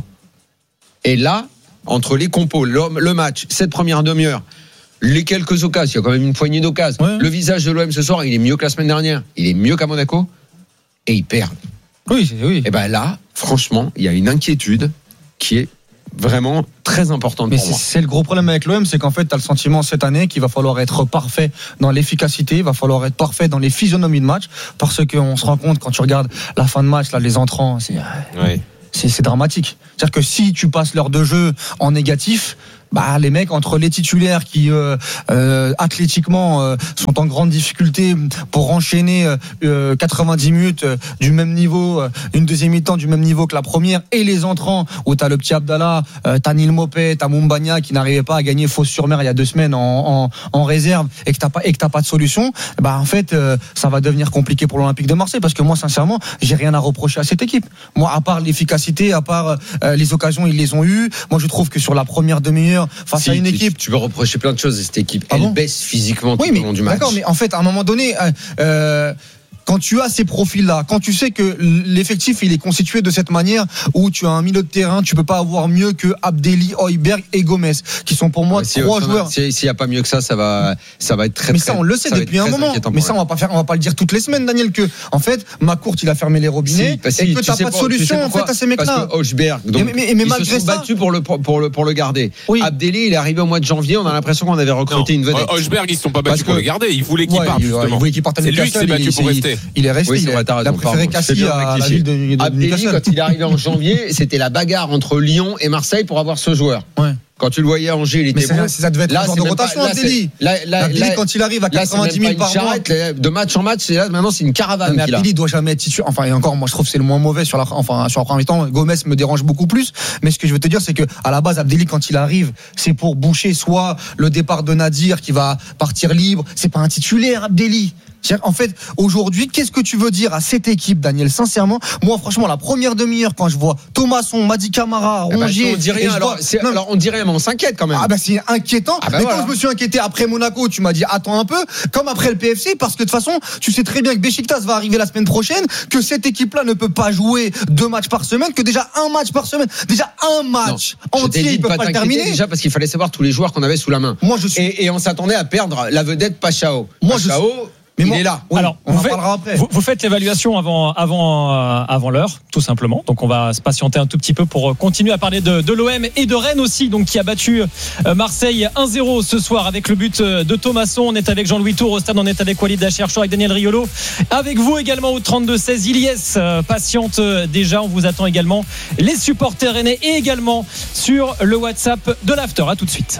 Et là, entre les compos, le, le match, cette première demi-heure, les quelques occasions, il y a quand même une poignée d'occasions. Ouais. Le visage de l'O M ce soir, il est mieux que la semaine dernière. Il est mieux qu'à Monaco. Et ils perdent. Oui, oui. Et ben là, franchement, il y a une inquiétude qui est vraiment très importante mais pour c'est, moi. C'est le gros problème avec l'O M, c'est qu'en fait, tu as le sentiment cette année qu'il va falloir être parfait dans l'efficacité, il va falloir être parfait dans les physionomies de match, parce qu'on se rend compte quand tu regardes la fin de match, là, les entrants, c'est, oui. c'est, c'est dramatique. C'est-à-dire que si tu passes l'heure de jeu en négatif, bah les mecs entre les titulaires qui euh, euh, athlétiquement euh, sont en grande difficulté pour enchaîner euh, quatre-vingt-dix minutes euh, du même niveau, euh, une deuxième mi-temps du même niveau que la première, et les entrants où t'as le petit Abdallah, euh, t'as Nil Mopé, t'as Moumbagna qui n'arrivait pas à gagner Fos-sur-Mer il y a deux semaines en, en, en réserve et que t'as pas et que t'as pas de solution, bah en fait euh, ça va devenir compliqué pour l'Olympique de Marseille, parce que moi sincèrement j'ai rien à reprocher à cette équipe. Moi à part l'efficacité, à part euh, les occasions ils les ont eues, moi je trouve que sur la première demi-heure face si, à une équipe, tu peux reprocher plein de choses à cette équipe. Elle ah bon baisse physiquement tout oui, mais, au long du match. D'accord, mais en fait, à un moment donné, euh, euh, quand tu as ces profils-là, quand tu sais que l'effectif il est constitué de cette manière, où tu as un milieu de terrain, tu peux pas avoir mieux que Abdelli, Højbjerg et Gomez, qui sont pour moi ouais, si, trois joueurs. S'il si n'y a pas mieux que ça, ça va, ça va être très. Mais très, ça, on le sait depuis un moment. Mais ça, on va pas faire, on va pas le dire toutes les semaines, Daniel, que en fait, Macourt il a fermé les robinets si, et que t'as pas de solution en fait à ces mecs-là. Parce que Højbjerg, donc, mais, mais, mais ils malgré se sont ça, battus pour le pour le pour le garder. Oui. Abdelli, il est arrivé au mois de janvier, on a l'impression qu'on avait recruté une vedette. Højbjerg, ils se sont pas battus pour le garder, ils voulaient qu'il parte justement. Ils voulaient qu'il parte. C'est lui qui s'est battu pour rester. Il est resté. Il a préféré Cassis à la ville de, de Abdelli, quand il est arrivé en janvier, c'était la bagarre entre Lyon et Marseille pour avoir ce joueur. Ouais. Quand tu le voyais à Angers, il était mais bon. Ça devait être là, un genre de rotation, Abdelli. Abdelli, quand il arrive à quatre-vingt-dix mille par mois. De match en match, là, maintenant, c'est une caravane. Mais Abdelli doit jamais être titulaire. Enfin, et encore, moi, je trouve que c'est le moins mauvais sur la, enfin, sur la première mi-temps. Gomez me dérange beaucoup plus. Mais ce que je veux te dire, c'est que, à la base, Abdelli, quand il arrive, c'est pour boucher soit le départ de Nadir qui va partir libre. C'est pas un titulaire, Abdelli. En fait, aujourd'hui, qu'est-ce que tu veux dire à cette équipe, Daniel? Sincèrement, moi, franchement, la première demi-heure, quand je vois Thomasson, Madi Camara, Rongier, eh ben, on dit rien. Alors, vois... c'est... alors, on dit rien, mais on s'inquiète quand même. Ah ben, c'est inquiétant. Ah ben, mais voilà. Quand je me suis inquiété après Monaco, tu m'as dit attends un peu, comme après le P F C, parce que de toute façon, tu sais très bien que Beşiktaş va arriver la semaine prochaine, que cette équipe-là ne peut pas jouer deux matchs par semaine, que déjà un match par semaine, déjà un match non, entier, ils peuvent pas, pas le terminer. Déjà parce qu'il fallait savoir tous les joueurs qu'on avait sous la main. Moi, je suis... et, et on s'attendait à perdre la vedette Pachao. Moi, Pachao, je Mais il moi, est là. Oui, alors, on en faites, parlera après. Vous, vous faites l'évaluation avant, avant, euh, avant l'heure, tout simplement. Donc, on va se patienter un tout petit peu pour continuer à parler de, de l'O M et de Rennes aussi, donc qui a battu euh, Marseille un zéro ce soir avec le but de Thomasson. On est avec Jean-Louis Tour au stade, on est avec Walid Acharchour, avec Daniel Riolo, avec vous également au trente-deux seize. Ilyes euh, patiente euh, déjà. On vous attend également les supporters rennais et également sur le WhatsApp de l'After. À tout de suite.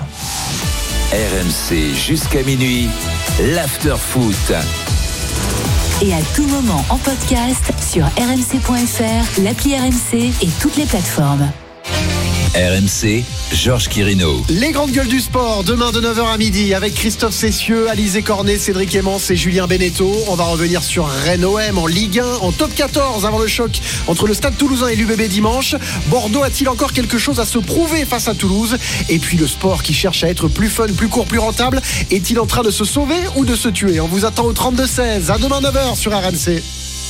R M C jusqu'à minuit, l'After Foot. Et à tout moment en podcast sur r m c point f r, l'appli R M C et toutes les plateformes. R M C, Georges Quirino. Les grandes gueules du sport, demain de neuf heures à midi, avec Christophe Cessieux, Alizé Cornet, Cédric Emmons et Julien Beneteau. On va revenir sur Rennes-O M en Ligue un, en top quatorze, avant le choc entre le Stade Toulousain et l'U B B dimanche. Bordeaux a-t-il encore quelque chose à se prouver face à Toulouse? Et puis le sport qui cherche à être plus fun, plus court, plus rentable, est-il en train de se sauver ou de se tuer? On vous attend au trente-deux seize. À demain neuf heures sur R M C.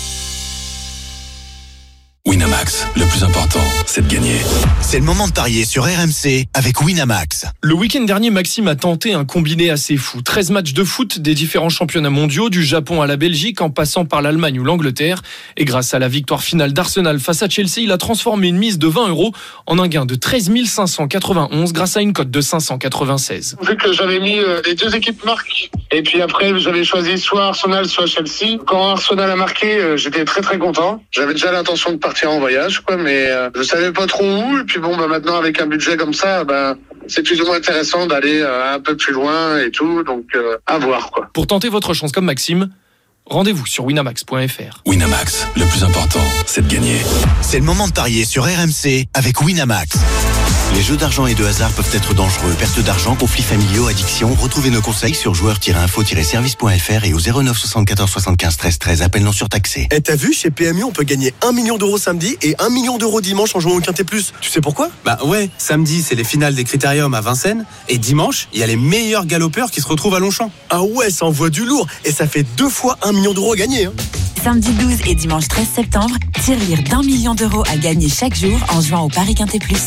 Winamax, le plus important, c'est de gagner. C'est le moment de parier sur R M C avec Winamax. Le week-end dernier, Maxime a tenté un combiné assez fou. treize matchs de foot des différents championnats mondiaux, du Japon à la Belgique, en passant par l'Allemagne ou l'Angleterre. Et grâce à la victoire finale d'Arsenal face à Chelsea, il a transformé une mise de vingt euros en un gain de treize mille cinq cent quatre-vingt-onze grâce à une cote de cinq cent quatre-vingt-seize. Vu que j'avais mis les deux équipes marquent, et puis après j'avais choisi soit Arsenal, soit Chelsea. Quand Arsenal a marqué, j'étais très très content. J'avais déjà l'intention de partir en voyage, quoi, mais euh, je savais pas trop où. Et puis bon, bah maintenant avec un budget comme ça, bah c'est plus ou moins intéressant d'aller euh, un peu plus loin et tout. Donc euh, à voir, quoi. Pour tenter votre chance comme Maxime, Rendez-vous sur winamax point f r. Winamax, le plus important, c'est de gagner. C'est le moment de parier sur R M C avec Winamax. Les jeux d'argent et de hasard peuvent être dangereux. Perte d'argent, conflits familiaux, addiction. Retrouvez nos conseils sur joueurs tiret info tiret service point f r et au zéro neuf soixante-quatorze soixante-quinze treize treize. Appel non surtaxé. Et t'as vu, chez P M U, on peut gagner un million d'euros samedi et un million d'euros dimanche en jouant au Quintet Plus. Tu sais pourquoi ? Bah ouais, samedi, c'est les finales des Critériums à Vincennes. Et dimanche, il y a les meilleurs galopeurs qui se retrouvent à Longchamp. Ah ouais, ça envoie du lourd. Et ça fait deux fois un million d'euros à gagner. Hein. Samedi douze et dimanche treize septembre, tirelire d'un million d'euros à gagner chaque jour en jouant au Paris Quintet Plus.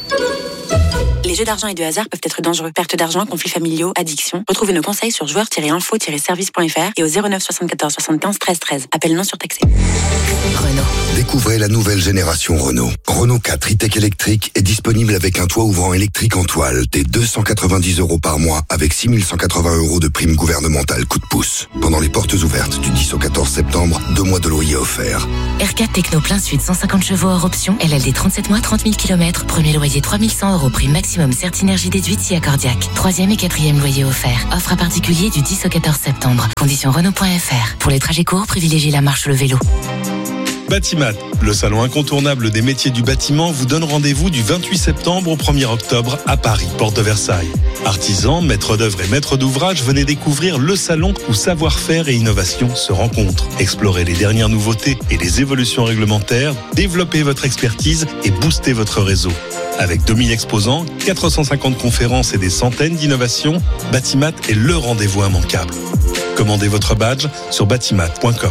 Les jeux d'argent et de hasard peuvent être dangereux. Perte d'argent, conflits familiaux, addiction. Retrouvez nos conseils sur joueurs tiret info tiret service point f r et au zéro neuf soixante-quatorze soixante-quinze treize treize. Appel non surtaxé. Renault. Découvrez la nouvelle génération Renault. Renault quatre e-tech électrique est disponible avec un toit ouvrant électrique en toile dès deux cent quatre-vingt-dix euros par mois avec six mille cent quatre-vingts euros de prime gouvernementale coup de pouce. Pendant les portes ouvertes du dix au quatorze septembre, deux mois de loyer offerts. R quatre Techno plein sud, cent cinquante chevaux hors option. L L D trente-sept mois, trente mille kilomètres. Premier loyer trois mille cent euros. Prime maximum Certinergie déduite si accordiaque. Troisième et quatrième loyer offert. Offre à particulier du dix au quatorze septembre. Conditions Renault point f r. Pour les trajets courts, privilégiez la marche ou le vélo. Batimat, le salon incontournable des métiers du bâtiment, vous donne rendez-vous du vingt-huit septembre au premier octobre à Paris, porte de Versailles. Artisans, maîtres d'œuvre et maîtres d'ouvrage, venez découvrir le salon où savoir-faire et innovation se rencontrent. Explorez les dernières nouveautés et les évolutions réglementaires, développez votre expertise et boostez votre réseau. Avec deux mille exposants, quatre cent cinquante conférences et des centaines d'innovations, Batimat est le rendez-vous immanquable. Commandez votre badge sur batimat point com.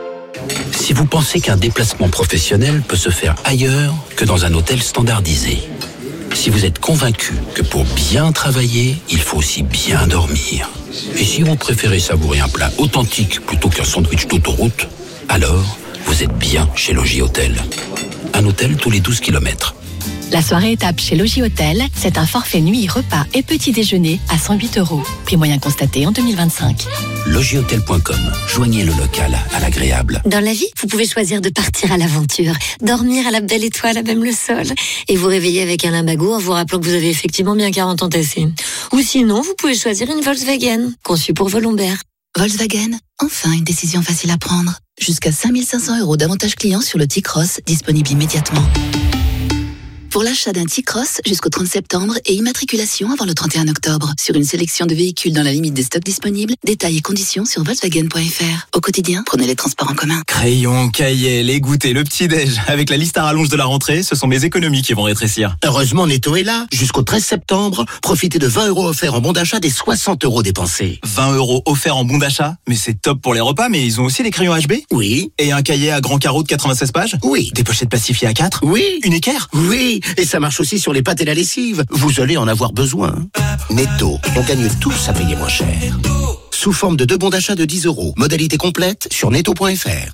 Si vous pensez qu'un déplacement professionnel peut se faire ailleurs que dans un hôtel standardisé, si vous êtes convaincu que pour bien travailler, il faut aussi bien dormir, et si vous préférez savourer un plat authentique plutôt qu'un sandwich d'autoroute, alors vous êtes bien chez Logis Hôtel. Un hôtel tous les douze kilomètres. La soirée étape chez Logis Hôtel, c'est un forfait nuit, repas et petit déjeuner à cent huit euros. Prix moyen constaté en deux mille vingt-cinq. logis hôtel point com. Joignez le local à l'agréable. Dans la vie, vous pouvez choisir de partir à l'aventure, dormir à la belle étoile à même le sol, et vous réveiller avec un limbago en vous rappelant que vous avez effectivement bien quarante ans tassés. Ou sinon, vous pouvez choisir une Volkswagen, conçue pour vos lombaires. Volkswagen, enfin une décision facile à prendre. Jusqu'à cinq mille cinq cents euros d'avantages clients sur le T-Cross, disponible immédiatement. Pour l'achat d'un T-Cross jusqu'au trente septembre et immatriculation avant le trente et un octobre. Sur une sélection de véhicules dans la limite des stocks disponibles, détails et conditions sur volkswagen point f r. Au quotidien, prenez les transports en commun. Crayon, cahier, les goûters, le petit-déj. Avec la liste à rallonge de la rentrée, ce sont mes économies qui vont rétrécir. Heureusement, Netto est là. Jusqu'au treize septembre, profitez de vingt euros offerts en bon d'achat des soixante euros dépensés. vingt euros offerts en bon d'achat? Mais c'est top pour les repas, mais ils ont aussi les crayons H B? Oui. Et un cahier à grand carreau de quatre-vingt-seize pages? Oui. Des pochettes plastifiées à quatre? Oui. Une équerre? Oui. Et ça marche aussi sur les pâtes et la lessive. Vous allez en avoir besoin. Netto, on gagne tous à payer moins cher. Sous forme de deux bons d'achat de dix euros. Modalité complète sur netto point f r.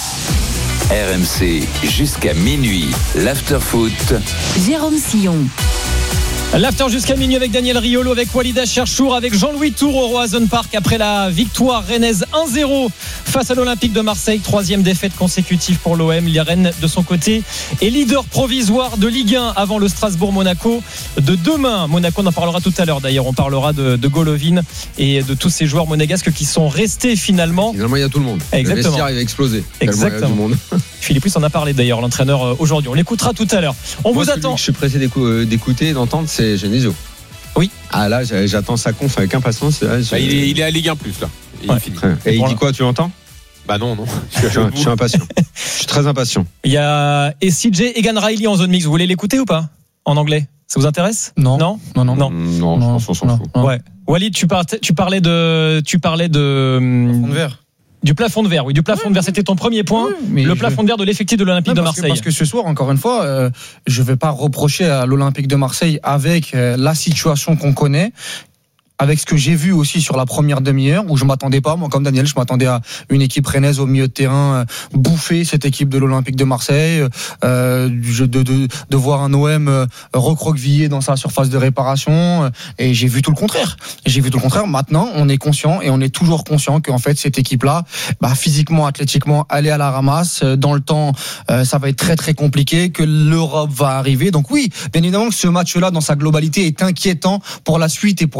R M C jusqu'à minuit. L'afterfoot. Jérôme Sillon. L'after jusqu'à minuit avec Daniel Riolo, avec Walid Cherchour, avec Jean-Louis Tour au Roazhon Park après la victoire rennaise un zéro face à l'Olympique de Marseille. Troisième défaite consécutive pour l'O M. Les Rennes, de son côté, est leader provisoire de Ligue un avant le Strasbourg-Monaco de demain. Monaco, on en parlera tout à l'heure d'ailleurs. On parlera de, de Golovin et de tous ces joueurs monégasques qui sont restés finalement. Finalement, il y a tout le monde. Exactement. Le vestiaire, il va exploser. Exactement. Il y a tout le monde. Philippe Luis en a parlé d'ailleurs, l'entraîneur aujourd'hui. On l'écoutera tout à l'heure. On Moi, vous attend. Je suis pressé d'écouter, d'entendre, c'est Genesio. Oui. Ah là, j'attends sa conf avec impatience. Là, bah, il, est, il est à Ligue un plus là. Il ouais. finit. Et il dit quoi, tu l'entends? Bah non, non. Je suis, je suis impatient. Je suis très impatient. Il y a et C J Egan Riley en zone mix. Vous voulez l'écouter ou pas? En anglais? Ça vous intéresse? Non. Non, non, non. Non, non, non je pense qu'on s'en fout. Ouais. Walid, tu parlais, tu parlais de, tu parlais de. Plafond de verre. Du plafond de verre, oui, du plafond oui, de verre, c'était ton premier point. Oui, mais le plafond je... de verre de l'effectif de l'Olympique non, de Marseille. Que, parce que ce soir, encore une fois, euh, je ne vais pas reprocher à l'Olympique de Marseille avec euh, la situation qu'on connaît. Avec ce que j'ai vu aussi sur la première demi-heure, où je m'attendais pas, moi comme Daniel, je m'attendais à une équipe rennaise au milieu de terrain euh, bouffer cette équipe de l'Olympique de Marseille, euh, de, de, de, de voir un O M euh, recroquevillé dans sa surface de réparation, euh, et j'ai vu tout le contraire. J'ai vu tout le contraire. Maintenant, on est conscient et on est toujours conscient qu'en fait cette équipe-là, bah, physiquement, athlétiquement, elle est à la ramasse. Dans le temps, euh, ça va être très très compliqué, que l'Europe va arriver. Donc oui, bien évidemment que ce match-là, dans sa globalité, est inquiétant pour la suite et pour les perspectives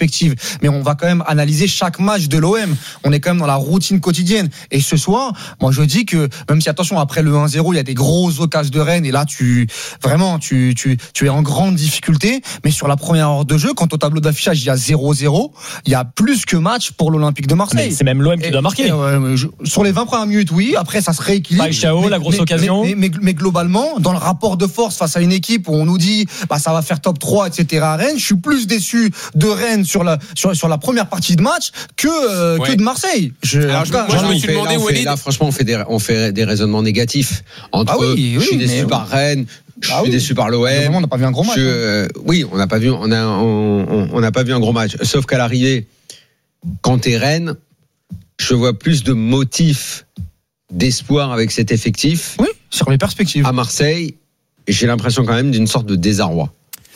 perspective, mais on va quand même analyser chaque match de l'O M. On est quand même dans la routine quotidienne. Et ce soir, moi je dis que même si attention après le un zéro, il y a des grosses occasions de Rennes et là tu vraiment tu tu tu es en grande difficulté. Mais sur la première heure de jeu, quand au tableau d'affichage il y a zéro zéro, il y a plus que match pour l'Olympique de Marseille. Mais c'est même l'O M qui et, doit marquer. Et, euh, je, sur les vingt premières minutes, oui. Après ça se rééquilibre. Païchao, la grosse mais, occasion. Mais, mais, mais, mais globalement, dans le rapport de force face à une équipe où on nous dit bah ça va faire top trois, et cetera à Rennes, je suis plus déçu de Rennes sur la sur, sur la première partie de match que euh, ouais. que de Marseille. Je, Alors, je, moi, je me suis fait, demandé là, où fait, là, franchement, on fait des on fait des raisonnements négatifs entre. Ah oui, oui, je suis déçu mais, par Rennes. Je suis ah oui. déçu par l'O M. On n'a pas vu un gros match. Je, euh, oui, on n'a pas vu, on a, on, on n'a pas vu un gros match. Sauf qu'à l'arrivée, quand t'es Rennes, je vois plus de motifs d'espoir avec cet effectif. Oui, sur les perspectives. À Marseille, j'ai l'impression quand même d'une sorte de désarroi.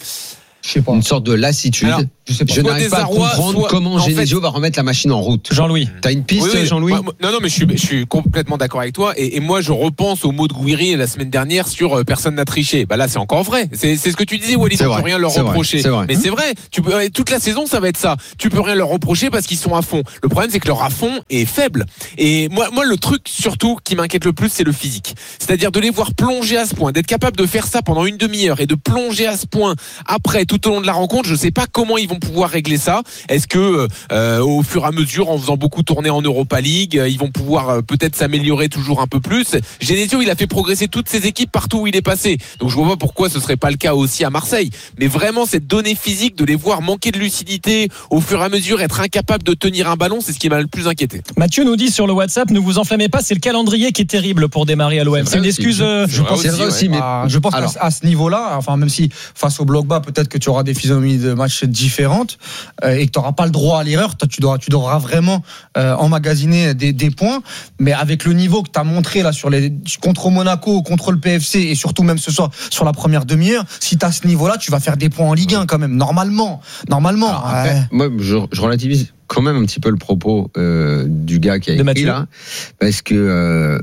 Je sais pas. Une sorte de lassitude. Alors, je sais pas. Je n'arrive pas à comprendre soit, comment Genesio fait... va remettre la machine en route. Jean-Louis. T'as une piste, oui, oui. Jean-Louis? moi, moi, Non, non, mais je suis, je suis complètement d'accord avec toi. Et, et moi, je repense aux mots de Gouiri la semaine dernière sur euh, personne n'a triché. Bah là, c'est encore vrai. C'est, c'est ce que tu disais, Walid. On peut rien leur c'est reprocher. Vrai, c'est vrai. Mais c'est vrai. Tu peux, toute la saison, ça va être ça. Tu peux rien leur reprocher parce qu'ils sont à fond. Le problème, c'est que leur à fond est faible. Et moi, moi, le truc surtout qui m'inquiète le plus, c'est le physique. C'est-à-dire de les voir plonger à ce point, d'être capable de faire ça pendant une demi-heure et de plonger à ce point après, tout au long de la rencontre. Je sais pas comment ils vont pouvoir régler ça. Est-ce que euh, au fur et à mesure, en faisant beaucoup tourner en Europa League, ils vont pouvoir euh, peut-être s'améliorer toujours un peu plus? Genesio, il a fait progresser toutes ses équipes partout où il est passé. Donc je vois pas pourquoi ce serait pas le cas aussi à Marseille. Mais vraiment, cette donnée physique de les voir manquer de lucidité au fur et à mesure, être incapable de tenir un ballon, c'est ce qui m'a le plus inquiété. Mathieu nous dit sur le WhatsApp, ne vous enflammez pas, c'est le calendrier qui est terrible pour démarrer à l'O M. C'est, c'est une excuse. Euh... Je pense, aussi, aussi, mais ah, je pense alors, qu'à à ce niveau-là, enfin même si face au bloc bas, peut-être que tu auras des physionomies de match différentes euh, et que tu n'auras pas le droit à l'erreur, toi, tu devras, tu devras vraiment euh, emmagasiner des, des points. Mais avec le niveau que tu as montré là sur les contre Monaco, contre le P F C et surtout même ce soir sur la première demi-heure, si tu as ce niveau-là, tu vas faire des points en Ligue un quand même. Normalement, normalement. Alors, après, ouais. Moi, je, je relativise quand même un petit peu le propos euh, du gars qui a écrit là, parce que euh,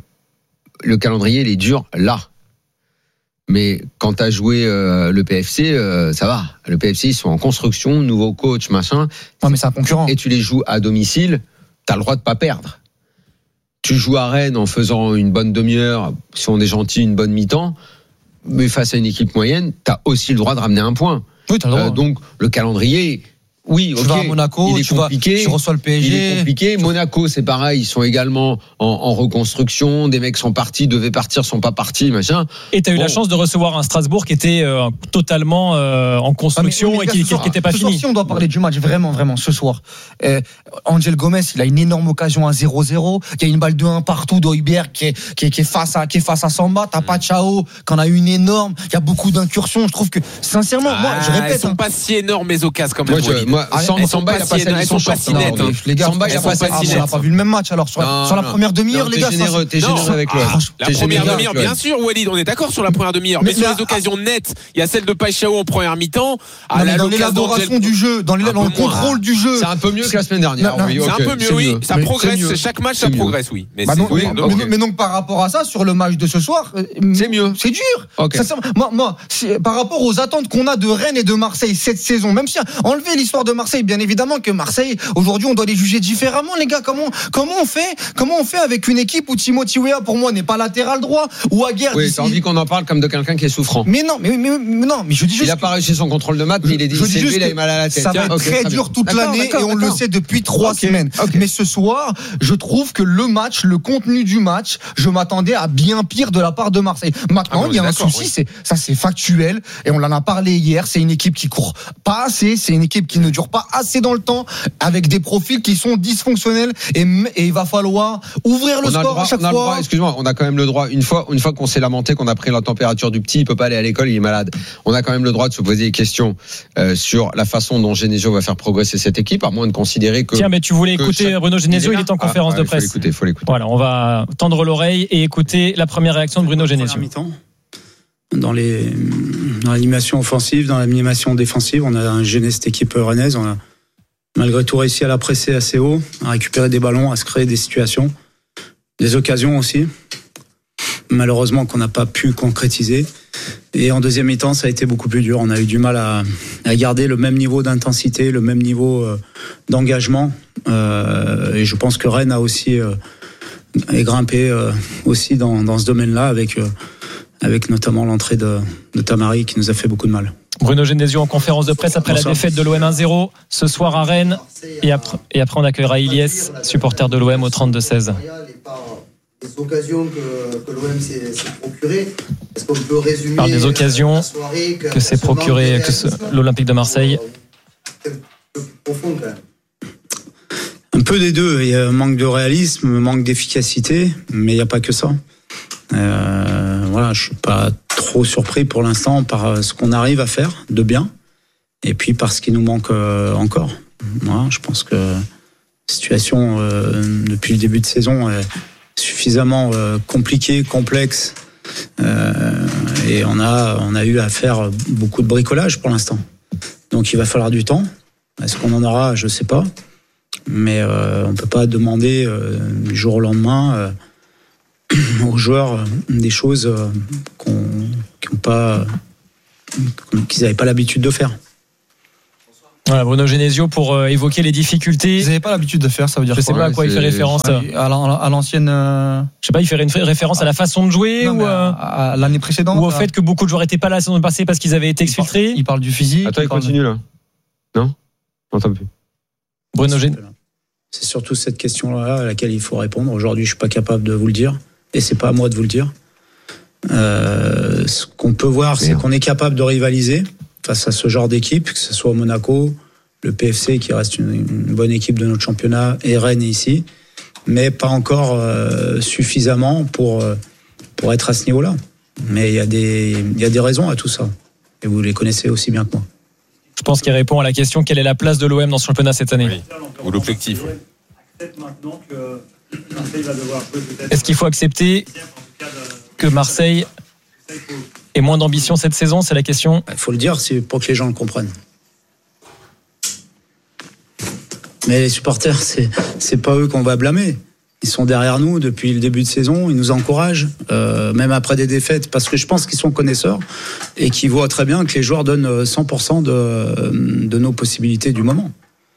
le calendrier il est dur là. Mais quand t'as joué euh, le P F C, euh, ça va. Le P F C, ils sont en construction, nouveau coach, machin. Ouais, mais c'est un concurrent. Et tu les joues à domicile, t'as le droit de pas perdre. Tu joues à Rennes en faisant une bonne demi-heure, si on est gentil, une bonne mi-temps. Mais face à une équipe moyenne, t'as aussi le droit de ramener un point. Oui, t'as le droit. Euh, donc, le calendrier... Oui, tu okay. vas à Monaco, il est tu, compliqué, vas, tu reçois le P S G. Il est compliqué. Monaco, c'est pareil, ils sont également en, en reconstruction. Des mecs sont partis, devaient partir, sont pas partis, machin. Et t'as eu bon. la chance de recevoir un Strasbourg qui était euh, totalement euh, en construction ah, et qui n'était pas ce fini. Soir, si on doit parler du match, vraiment, vraiment, ce soir. Euh, Angel Gomez, il a une énorme occasion à zéro zéro. Il y a une balle de un partout d'Heuberg qui est, qui, est, qui est face à, qui est face à Samba. T'as pas Chao, qui en a une énorme. Il y a beaucoup d'incursions. Je trouve que, sincèrement, ah, moi, je répète. Elles sont hein. pas si énormes, mes occasions, quand même. Moi, je, moi, sans, Samba, il a passé elles sont pas si nettes. Les gars, Samba, il a passé si nettes. On n'a pas vu le même match. Alors, sur, non, sur la non. première demi-heure, non, les gars. T'es généreux, t'es généreux avec l'O M. La première demi-heure, bien sûr, Walid, on est d'accord sur la première demi-heure. Mais sur les occasions nettes, il y a celle de Païchao en première mi-temps. Dans l'élaboration du jeu, dans le contrôle du jeu. C'est un peu mieux que la semaine dernière. C'est un peu mieux, oui. Ça progresse. Chaque match, ça progresse, oui. Mais donc, par rapport à ça, sur le match de ce soir, c'est mieux. C'est dur. Moi, par rapport aux attentes qu'on a de Rennes et de Marseille cette saison, même si enlever l'histoire de Marseille, bien évidemment que Marseille, aujourd'hui, on doit les juger différemment, les gars. Comment, comment on fait, comment on fait avec une équipe où Timothy Weah, pour moi, n'est pas latéral droit, ou Aguerd. Oui, t'as envie qu'on en parle comme de quelqu'un qui est souffrant. Mais non, mais, mais, mais non, mais je dis juste. Il a pas réussi son contrôle de match, mais il est dit, il s'est levé, il a mal à la tête. Ça va être okay, très dur toute d'accord, l'année, d'accord, et on d'accord. le sait depuis trois okay, semaines. Okay. Mais ce soir, je trouve que le match, le contenu du match, je m'attendais à bien pire de la part de Marseille. Maintenant, ah, il y a un souci, oui. c'est, ça c'est factuel, et on en a parlé hier, c'est une équipe qui court pas assez, c'est une équipe qui ne dure pas assez dans le temps, avec des profils qui sont dysfonctionnels, et, et il va falloir ouvrir le on score droit, à chaque on a fois. Le droit, excuse-moi, on a quand même le droit, une fois, une fois qu'on s'est lamenté qu'on a pris la température du petit, il peut pas aller à l'école, il est malade. On a quand même le droit de se poser des questions euh, sur la façon dont Genesio va faire progresser cette équipe, à moins de considérer que. Tiens, mais tu voulais écouter chaque... Bruno Genesio, il est, il est en conférence ah, ouais, de presse. Il faut l'écouter, faut l'écouter. Voilà, on va tendre l'oreille et écouter la première réaction de Bruno Genesio. Dans les, dans l'animation offensive, dans l'animation défensive, on a gêné cette équipe rennaise. On a malgré tout réussi à la presser assez haut, à récupérer des ballons, à se créer des situations, des occasions aussi. Malheureusement qu'on n'a pas pu concrétiser. Et en deuxième mi-temps, ça a été beaucoup plus dur. On a eu du mal à, à garder le même niveau d'intensité, le même niveau euh, d'engagement. Euh, et je pense que Rennes a aussi euh, est grimpé euh, aussi dans, dans ce domaine-là, avec, euh, avec notamment l'entrée de, de Tamari qui nous a fait beaucoup de mal. Bruno Genesio en conférence de presse après Bonsoir. La défaite de l'O M un zéro ce soir à Rennes. Et après, et après on accueillera Ilyes, supporter de l'O M au trente-deux seize. Les occasions que, que l'O M s'est, s'est procurées, est-ce qu'on peut résumer par des occasions que, que s'est procuré que ce, l'Olympique de Marseille? Un peu plus profond quand même. Un peu des deux. Il y a un manque de réalisme, un manque d'efficacité, mais il n'y a pas que ça. Euh, voilà, je suis pas trop surpris pour l'instant par ce qu'on arrive à faire de bien, et puis par ce qui nous manque encore. Voilà, je pense que la situation euh, depuis le début de saison est suffisamment euh, compliquée, complexe, euh, et on a on a eu à faire beaucoup de bricolage pour l'instant. Donc il va falloir du temps. Est-ce qu'on en aura? Je sais pas, mais euh, on peut pas demander euh, du jour au lendemain. Euh, aux joueurs des choses qu'on, qu'on pas, qu'ils n'avaient pas l'habitude de faire. Voilà, Bruno Genesio pour euh, évoquer les difficultés. Ils n'avaient pas l'habitude de faire, ça veut dire je quoi? Je sais pas à quoi il fait référence. À, à l'ancienne. Euh... Je sais pas, il fait une référence à la façon de jouer non, ou euh, à, à l'année précédente. Ou au fait que beaucoup de joueurs n'étaient pas là la saison passée parce qu'ils avaient été exfiltrés. Il parle, il parle du physique. Attends, il, il continue de... là. Non, on n'entend plus. Bruno Genesio. C'est surtout cette question-là à laquelle il faut répondre. Aujourd'hui, je suis pas capable de vous le dire. Et c'est pas à moi de vous le dire. Euh, ce qu'on peut voir, c'est qu'on est capable de rivaliser face à ce genre d'équipe, que ce soit Monaco, le P F C qui reste une, une bonne équipe de notre championnat, et Rennes ici, mais pas encore euh, suffisamment pour, euh, pour être à ce niveau-là. Mais il y a des, il y a des raisons à tout ça. Et vous les connaissez aussi bien que moi. Je pense qu'il répond à la question: quelle est la place de l'O M dans ce championnat cette année? Oui. Ou l'objectif. Oui. Maintenant que Marseille va devoir jouer peut-être. Est-ce qu'il faut accepter que Marseille ait moins d'ambition cette saison? C'est la question. Il faut le dire, c'est pour que les gens le comprennent. Mais les supporters, c'est, c'est pas eux qu'on va blâmer. Ils sont derrière nous depuis le début de saison, ils nous encouragent, euh, même après des défaites, parce que je pense qu'ils sont connaisseurs et qu'ils voient très bien que les joueurs donnent cent pour cent de, de nos possibilités du moment.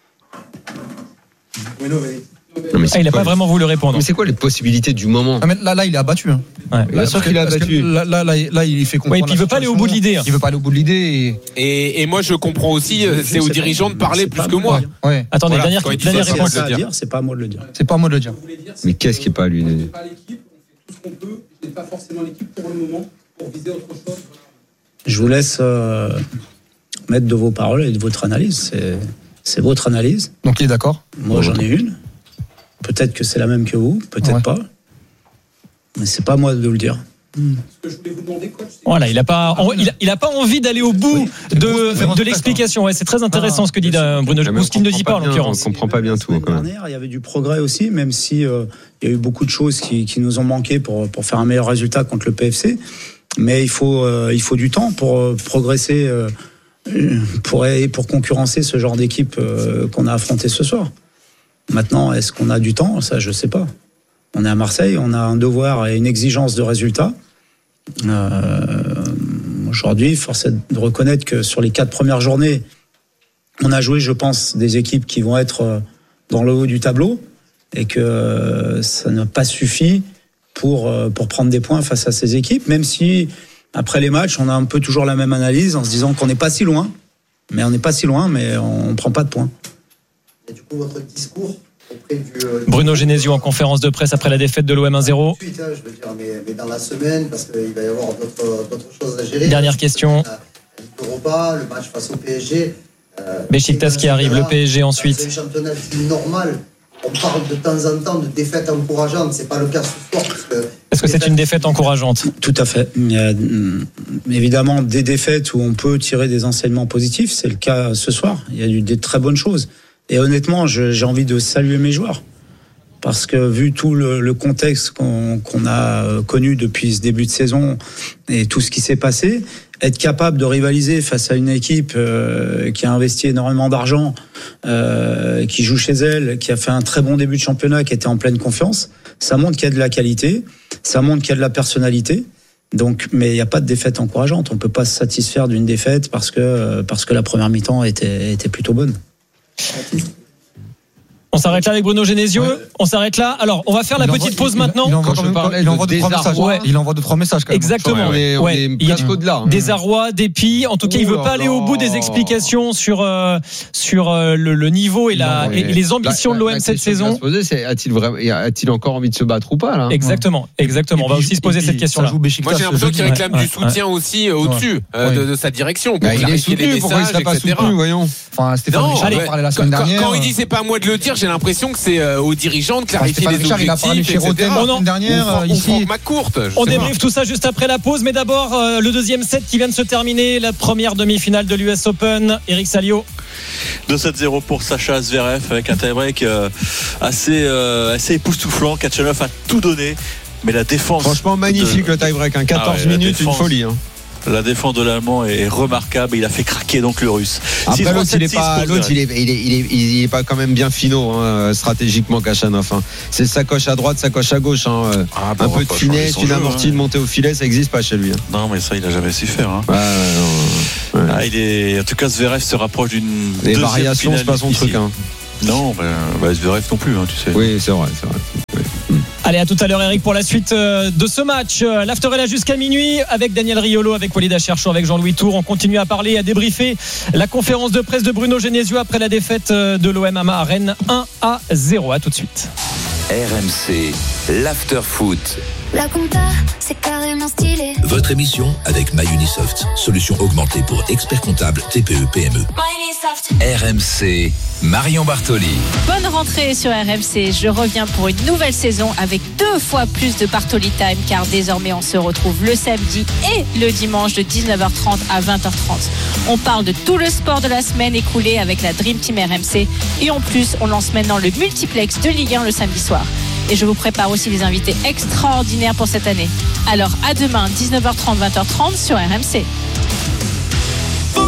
Oui, non, mais... Non, mais ah, il n'a pas vraiment voulu répondre. Mais c'est quoi les possibilités du moment? Ah, mais là, là, il est abattu. Hein. Ouais. Bien sûr qu'il est abattu. Là, là, là, là, il fait comprendre. Ouais, et puis il veut pas aller au bout de l'idée. Hein. Il veut pas aller au bout de l'idée. Et, et, et moi, je comprends aussi. Je, c'est aux dirigeants de parler plus que moi. Ouais. Ouais. Attendez, voilà, dernière, dernière réponse. C'est à dire, c'est pas à moi de le dire. C'est pas à moi de le dire. Mais qu'est-ce qui est pas à lui de dire? On fait tout ce qu'on peut. Je n'ai pas forcément l'équipe pour le moment pour viser autre chose. Je vous laisse euh, mettre de vos paroles et de votre analyse. C'est, c'est votre analyse. Donc il est d'accord. Moi, j'en ai une. Peut-être que c'est la même que vous, peut-être ouais. pas. Mais c'est pas à moi de le dire. Hmm. Ce que je voulais vous demander, coach, c'est... Voilà, il a pas, en, il, a, il a pas envie d'aller au bout oui, de, de l'explication. Ouais, c'est très intéressant ah, ce que dit Bruno, ou ce qu'il ne dit pas en l'occurrence. On comprend pas bien tout. Quand même. Il y avait du progrès aussi, même si euh, il y a eu beaucoup de choses qui, qui nous ont manqué pour pour faire un meilleur résultat contre le P F C. Mais il faut euh, il faut du temps pour euh, progresser, euh, pour pour concurrencer ce genre d'équipe euh, qu'on a affronté ce soir. Maintenant, est-ce qu'on a du temps? Ça, je ne sais pas. On est à Marseille, on a un devoir et une exigence de résultat. Euh, aujourd'hui, force est de reconnaître que sur les quatre premières journées, on a joué, je pense, des équipes qui vont être dans le haut du tableau et que ça n'a pas suffi pour, pour prendre des points face à ces équipes, même si, après les matchs, on a un peu toujours la même analyse en se disant qu'on n'est pas si loin, mais on n'est pas si loin, mais on ne prend pas de points. Et du coup, votre discours auprès du... Euh, Bruno Genesio en conférence de presse après la défaite de l'O M un zéro. Tout de suite, hein, je veux dire, mais, mais dans la semaine, parce qu'il va y avoir d'autres, d'autres choses à gérer. Dernière question. L'Europa, le match face au P S G. Euh, Beşiktaş qui arrive, le P S G ensuite. C'est un championnat normal. On parle de temps en temps de défaites encourageantes. C'est pas le cas ce soir. Parce que Est-ce que c'est une défaite encourageante? Tout à fait. Il y a évidemment des défaites où on peut tirer des enseignements positifs. C'est le cas ce soir. Il y a eu des très bonnes choses. Et honnêtement, je, j'ai envie de saluer mes joueurs. Parce que vu tout le, le contexte qu'on, qu'on a connu depuis ce début de saison et tout ce qui s'est passé, être capable de rivaliser face à une équipe euh, qui a investi énormément d'argent, euh, qui joue chez elle, qui a fait un très bon début de championnat, qui était en pleine confiance, ça montre qu'il y a de la qualité, ça montre qu'il y a de la personnalité. Donc, mais il n'y a pas de défaite encourageante. On ne peut pas se satisfaire d'une défaite parce que, parce que la première mi-temps était, était plutôt bonne. On s'arrête là avec Bruno Genesio. Ouais. On s'arrête là. Alors, on va faire la il petite envoie, pause il, maintenant. Il envoie, quand même, il envoie deux, trois messages. Ouais. Il envoie deux, trois messages quand même. Exactement. Ouais, ouais. On est presque au-delà. Désarroi, dépit. En tout cas, Ouh il veut là pas aller là. au bout des explications sur, euh, sur euh, le, le niveau et, la, non, et les ambitions la, de l'O M la cette saison. Se poser, c'est, a-t-il, vraiment, a-t-il encore envie de se battre ou pas là? Exactement. Exactement. On va aussi se poser cette question-là. Moi, j'ai l'impression qu'il réclame du soutien aussi au-dessus de sa direction. Il est soutenu. Pourquoi il ne serait pas soutenu, voyons? Enfin, Stéphane Richard parlait la semaine dernière. Quand il dit c'est pas à moi de le dire, j'ai l'impression que c'est aux dirigeants de clarifier les Richard, objectifs, il a parlé chez Rotten la semaine dernière, ou, ici. ou McCourt, on débriefe tout ça juste après la pause, mais d'abord euh, le deuxième set qui vient de se terminer, la première demi-finale de l'U S Open. Eric Salio. deux sept zéro pour Sacha Zverev avec un tie-break euh, assez, euh, assez époustouflant. Kachanov a tout donné, mais la défense. Franchement, magnifique de... le tie-break, hein. quatorze ah ouais, minutes, défense... une folie. Hein. La défense de l'Allemand est remarquable. Il a fait craquer donc le Russe. Après l'autre, il est pas, l'autre, il est, il est, il est, il est pas quand même bien finaux hein, stratégiquement Kachanov. Hein. C'est sacoche à droite, sacoche à gauche. Hein. Ah, bon, un peu de finesse, une amortie, hein. de montée au filet, ça n'existe pas chez lui. Hein. Non, mais ça, il a jamais su faire. Hein. Ouais, ouais, ouais. Ah, il est, en tout cas, Zverev se rapproche d'une. Les variations, c'est pas son truc. Hein. Non, bah, bah, Zverev non plus, hein, tu sais. Oui, c'est vrai, c'est vrai. Oui. Allez, à tout à l'heure Eric pour la suite de ce match. L'after est là jusqu'à minuit avec Daniel Riolo, avec Walid Acharchour, avec Jean-Louis Tour. On continue à parler et à débriefer la conférence de presse de Bruno Genesio après la défaite de l'O M à Rennes un à zéro. À tout de suite. R M C, l'after foot. La compta, c'est carrément stylé. Votre émission avec MyUnisoft, solution augmentée pour experts comptables T P E P M E. R M C, Marion Bartoli. Bonne rentrée sur R M C. Je reviens pour une nouvelle saison avec deux fois plus de Bartoli Time, car désormais on se retrouve le samedi et le dimanche de dix-neuf heures trente à vingt heures trente. On parle de tout le sport de la semaine écoulée avec la Dream Team R M C, et en plus on lance maintenant le multiplex de Ligue un le samedi soir. Et je vous prépare aussi des invités extraordinaires pour cette année. Alors à demain, dix-neuf heures trente, vingt heures trente sur R M C. Oh,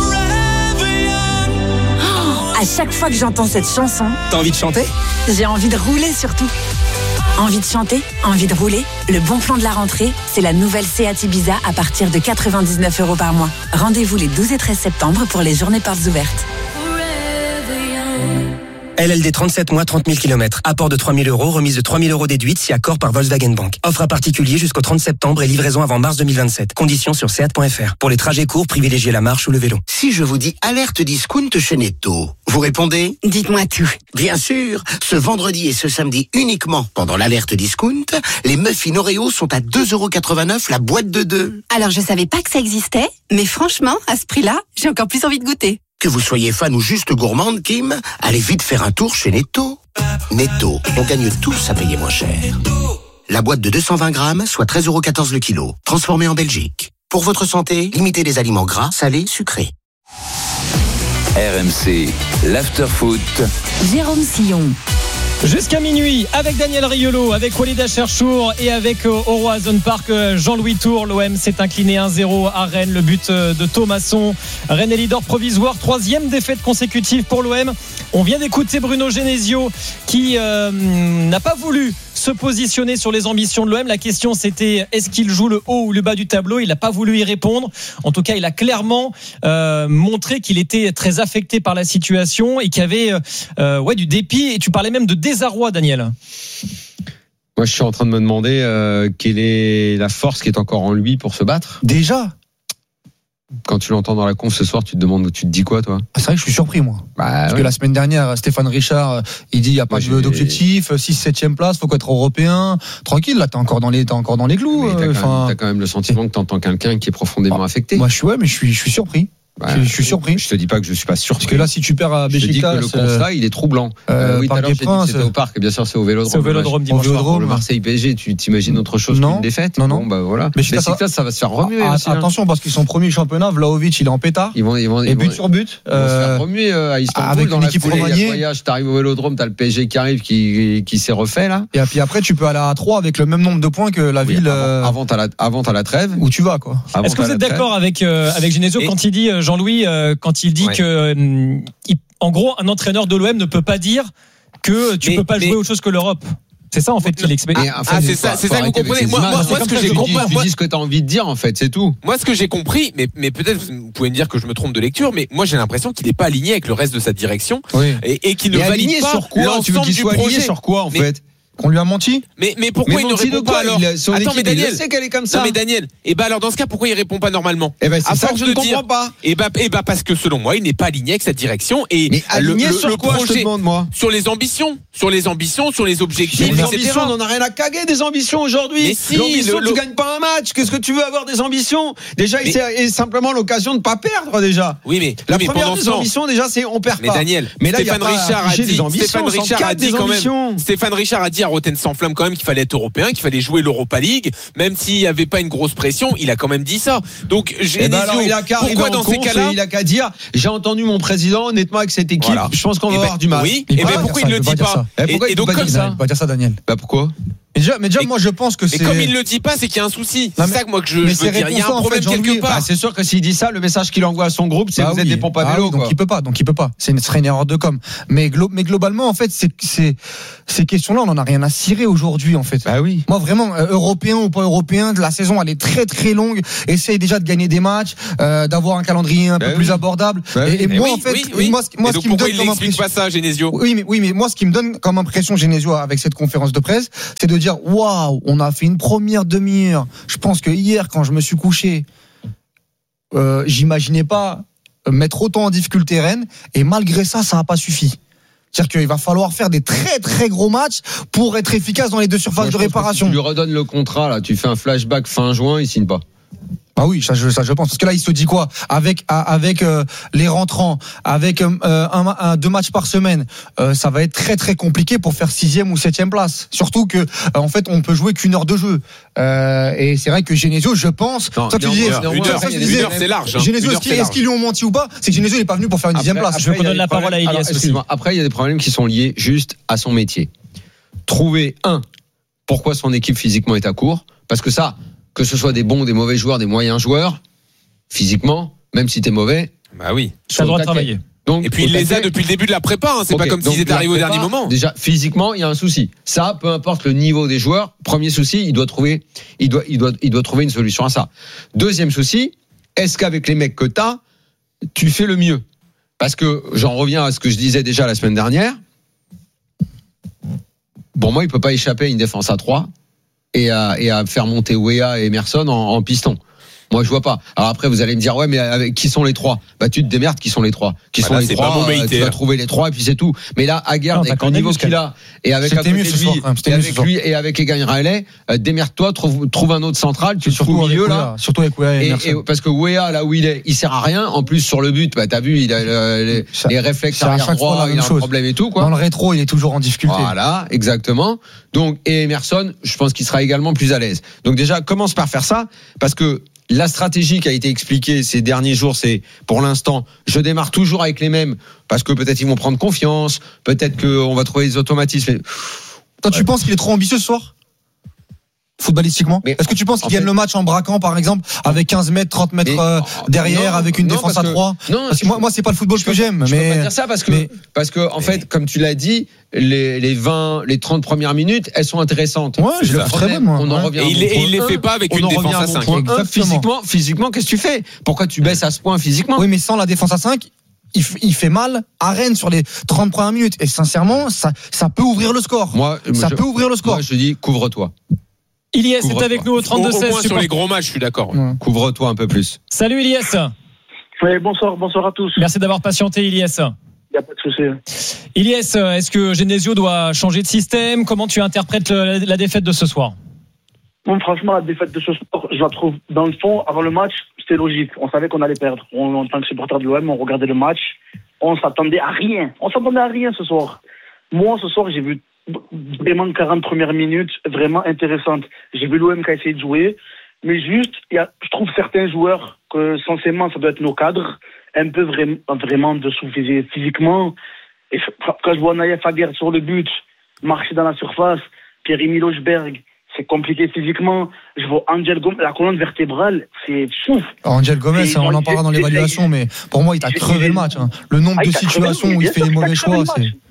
à chaque fois que j'entends cette chanson, t'as envie de chanter? J'ai envie de rouler surtout. Envie de chanter, envie de rouler. Le bon plan de la rentrée, c'est la nouvelle Seat Ibiza à partir de quatre-vingt-dix-neuf euros par mois. Rendez-vous les douze et treize septembre pour les journées portes ouvertes. L L D trente-sept mois, trente mille kilomètres. Apport de trois mille euros, remise de trois mille euros déduite si accord par Volkswagen Bank. Offre à particulier jusqu'au trente septembre et livraison avant mars deux mille vingt-sept. Conditions sur seat point f r. Pour les trajets courts, privilégiez la marche ou le vélo. Si je vous dis alerte discount chez Netto, vous répondez? Dites-moi tout. Bien sûr, ce vendredi et ce samedi uniquement pendant l'alerte discount, les muffins Oreo sont à deux euros quatre-vingt-neuf la boîte de deux. Alors je savais pas que ça existait, mais franchement, à ce prix-là, j'ai encore plus envie de goûter. Que vous soyez fan ou juste gourmande, Kim, allez vite faire un tour chez Netto. Netto, on gagne tous à payer moins cher. La boîte de deux cent vingt grammes, soit treize euros quatorze le kilo, transformée en Belgique. Pour votre santé, limitez les aliments gras, salés, sucrés. R M C, l'after-foot. Jérôme Sillon. Jusqu'à minuit avec Daniel Riolo, avec Walid Acharchour et avec euh, au Roazhon Park euh, Jean-Louis Tour. L'O M s'est incliné un zéro à Rennes, le but euh, de Thomasson. Rennes est leader provisoire, troisième défaite consécutive pour l'O M. On vient d'écouter Bruno Genesio qui euh, n'a pas voulu se positionner sur les ambitions de l'O M. La question c'était est-ce qu'il joue le haut ou le bas du tableau? Il n'a pas voulu y répondre. En tout cas, il a clairement euh, montré qu'il était très affecté par la situation et qu'il y avait euh, ouais, du dépit. Et tu parlais même de désarroi, Daniel. Moi, je suis en train de me demander euh, quelle est la force qui est encore en lui pour se battre. Déjà? Quand tu l'entends dans la conf ce soir, tu te demandes, tu te dis quoi, toi? Ah, c'est vrai que je suis surpris, moi. Bah, Parce ouais. que la semaine dernière, Stéphane Richard, il dit il n'y a pas moi, d'objectif, six septième place, faut être européen. Tranquille, là, t'es encore dans les, t'es encore dans les clous. Mais t'as, euh, quand même, t'as quand même le sentiment que t'entends quelqu'un qui est profondément ah, affecté. Moi, je suis, ouais, mais je suis, je suis surpris. Bah, je, je suis surpris. Je te dis pas que je suis pas surpris. Parce que là, si tu perds à Beşiktaş, je te dis que le constat, il est troublant. Euh, euh, oui, tout à l'heure, j'ai dit que c'était euh, au parc. Bien sûr, c'est au Vélodrome. C'est au Vélodrome dimanche soir. Pour le Marseille P S G, tu t'imagines autre chose non, qu'une défaite? Non, non. Bon, bah voilà. Mais Beşiktaş, ça va se faire remuer. Ah, aussi, attention, hein. Parce qu'ils sont premiers championnat. Vlahovic, il est en pétard. Ils vont, ils vont, et but sur but. Ils vont se faire remuer à Istanbul. Avec dans une équipe remaniée. T'arrives au Vélodrome, t'as le P S G qui arrive, qui, qui s'est refait là. Et puis après, tu peux aller à trois avec le même nombre de points que la ville. Avant, t'as la, avant t'as la trêve. Où tu vas, quoi. Est-ce que vous êtes d'accord avec avec Genesio quand il dit Jean-Louis, quand il dit que euh, il, en gros, un entraîneur de l'O M ne peut pas dire que tu mais, peux pas mais, jouer autre chose que l'Europe. C'est ça en fait qu'il explique. Ah, ah c'est ça, c'est ça que vous comprenez. Moi, moi, moi, ce que j'ai compris, tu dis ce que tu as envie de dire en fait, c'est tout. Moi, ce que j'ai compris, mais mais peut-être vous pouvez me dire que je me trompe de lecture, mais moi j'ai l'impression qu'il n'est pas aligné avec le reste de sa direction oui. et, et qu'il ne valide pas sur quoi l'ensemble tu veux qu'il du soit projet. Aligné sur quoi en mais, fait? Qu'on lui a menti? Mais, mais pourquoi mais il ne répond pas alors? Son Attends, mais Daniel, il sait qu'elle est comme ça. Non, mais Daniel, et ben alors dans ce cas, pourquoi il répond pas normalement? Eh ben, c'est à ça force que je de ne dire, comprends pas. Et ben, et ben, parce que selon moi, il n'est pas aligné avec cette direction et mais aligné le, sur le quoi, projet, je te demande, moi? Sur les ambitions, sur les ambitions, sur les objectifs, les et cetera. ambitions, on en a rien à caguer des ambitions aujourd'hui. Mais si, l'ambition, le, tu le... gagnes pas un match. Qu'est-ce que tu veux avoir des ambitions? Déjà, mais... c'est simplement l'occasion de pas perdre déjà. Oui, mais la oui, mais première des temps... ambitions déjà, c'est on perd mais pas. Daniel, mais là, Stéphane Richard a dit, Stéphane Richard a dit quand même, Stéphane Richard a dit à Rotten sans flamme quand même qu'il fallait être européen, qu'il fallait jouer l'Europa League, même s'il n'y avait pas une grosse pression, il a quand même dit ça. Donc, Genesio, ben alors, il a qu'à pourquoi dans ces cas-là, il a qu'à dire, j'ai entendu mon président, honnêtement, avec cette équipe, voilà. Je pense qu'on va et avoir ben, du mal. Oui, et ben pourquoi il ne le dit pas? Et donc comme ça, il va dire ça, Daniel. Bah pourquoi? Mais déjà, mais déjà moi je pense que c'est. Mais comme il le dit pas, c'est qu'il y a un souci. C'est ça que moi que je, mais je veux dire. Il y a un problème en fait, quelque part. Bah, c'est sûr que s'il dit ça, le message qu'il envoie à son groupe, c'est bah vous oui. êtes des pompes à vélo. Ah oui, donc quoi. il peut pas, donc il peut pas. C'est une, ce serait une erreur de com. Mais, glo- mais globalement, en fait, c'est, c'est, ces questions-là, on en a rien à cirer aujourd'hui, en fait. Bah oui. Moi, vraiment, euh, européen ou pas européen, la saison, elle est très très longue. Essaye déjà de gagner des matchs, euh, d'avoir un calendrier un bah peu oui. plus abordable. Bah et, et, et moi, oui, en fait, oui, oui. moi, moi, et ce donc qui me donne il comme n'explique impression, pas ça, Genesio. Oui, mais oui, mais moi, ce qui me donne comme impression, Genesio, avec cette conférence de presse, c'est de dire, waouh, on a fait une première demi-heure. Je pense que hier, quand je me suis couché, euh, j'imaginais pas mettre autant en difficulté Rennes, et malgré ça, ça n'a pas suffi. C'est-à-dire qu'il va falloir faire des très très gros matchs pour être efficace dans les deux surfaces Moi, de réparation. Si tu lui redonnes le contrat, là, tu fais un flashback fin juin, il signe pas. Ah oui, ça je, ça je pense. Parce que là, il se dit quoi? Avec avec euh, les rentrants, avec euh, un, un, deux matchs par semaine, euh, ça va être très très compliqué pour faire sixième ou septième place. Surtout que euh, en fait, on peut jouer qu'une heure de jeu. Euh, et c'est vrai que Genesio, je pense. Non, toi, tu disais, une heure, une heure, une heure, c'est large. Hein. Genesio, est-ce, est-ce qu'ils lui ont menti ou pas? C'est que Genesio n'est pas venu pour faire une après, dixième place. Après, je veux qu'on donne la parole à Elias aussi. Après, il y a des problèmes qui sont liés juste à son métier. Trouver un, pourquoi son équipe physiquement est à court, parce que ça. Que ce soit des bons, des mauvais joueurs, des moyens joueurs, physiquement, même si t'es mauvais. Bah oui. Ça doit travailler. Donc, et puis il les a depuis le début de la prépa, hein. C'est okay, pas comme s'ils étaient arrivés au dernier moment. Déjà, physiquement, il y a un souci. Ça, peu importe le niveau des joueurs, premier souci, il doit trouver, il doit, il doit, il doit trouver une solution à ça. Deuxième souci, est-ce qu'avec les mecs que t'as, tu fais le mieux? Parce que j'en reviens à ce que je disais déjà la semaine dernière. Pour moi, il peut pas échapper à une défense à trois. Et à, et à faire monter Weah et Emerson en, en piston. Moi, je vois pas. Alors après, vous allez me dire, ouais, mais avec, qui sont les trois? Bah, tu te démerdes, qui sont les trois? Qui bah sont là, les trois? Bon, euh, tu vas trouver les trois et puis c'est tout. Mais là, Aguerd, avec le niveau qu'il a, et avec à côté de lui, et avec lui, et avec Egan Riley, euh, démerde-toi, trouve, trouve un autre central, tu te trouves au milieu, là. Surtout avec Weah et Emerson. Et, et, parce que Weah, là où il est, il sert à rien. En plus, sur le but, bah, t'as vu, il a euh, les, ça, les réflexes arrière droit, il a un problème et tout, quoi. Dans le rétro, il est toujours en difficulté. Voilà, exactement. Donc, et Emerson, je pense qu'il sera également plus à l'aise. Donc déjà, commence par faire ça, parce que la stratégie qui a été expliquée ces derniers jours, c'est pour l'instant, je démarre toujours avec les mêmes parce que peut-être ils vont prendre confiance, peut-être qu'on va trouver des automatismes. Toi, tu ouais. penses qu'il est trop ambitieux ce soir? Footballistiquement, mais est-ce que tu penses qu'il gagne le match en braquant par exemple avec quinze mètres, trente mètres mais, euh, derrière, non, avec une non, défense à trois? Non, parce que moi, moi c'est pas le football que peux, j'aime. Je mais peux pas dire ça parce que mais, parce que en mais, fait, comme tu l'as dit, les, les vingt, les trente premières minutes, elles sont intéressantes. Ouais, je le très bien, moi. On en ouais. revient. Et il, et il les fait pas avec une défense à cinq. Physiquement, physiquement, qu'est-ce que tu fais? Pourquoi tu baisses à ce point physiquement? Oui, mais sans la défense à cinq. Il, f- il fait mal à Rennes sur les trente premières minutes et sincèrement, ça, ça peut ouvrir le score. Moi, ça je, peut ouvrir le score. Moi, je dis couvre-toi. Ilias est avec nous au trente-deux seize. Au moins sur les gros matchs, je suis d'accord. Ouais. Couvre-toi un peu plus. Salut Ilias. Oui, bonsoir, bonsoir à tous. Merci d'avoir patienté Ilias. Il n'y a pas de souci. Ilias, est-ce que Genesio doit changer de système? Comment tu interprètes la, la défaite de ce soir? Bon, franchement, la défaite de ce soir, je la trouve dans le fond, avant le match, c'était logique. On savait qu'on allait perdre. On, en tant que supporter de l'O M, on regardait le match. On s'attendait à rien. On s'attendait à rien ce soir. Moi, ce soir, j'ai vu vraiment quarante premières minutes vraiment intéressantes. J'ai vu l'O M qui a essayé de jouer, mais juste, il y a, je trouve certains joueurs que censément ça doit être nos cadres, un peu vraiment, vraiment dessous physiquement. Et quand je vois Naïef Aguerd sur le but, marcher dans la surface, Pierre-Emile Hochberg, c'est compliqué physiquement. Je vois Angel Gomez, la colonne vertébrale, c'est fou. Angel Gomez, et on en parlera dans l'évaluation, mais pour moi, il t'a crevé le match. Hein. Le nombre ah, de situations où il fait les mauvais choix, c'est. Bien sûr.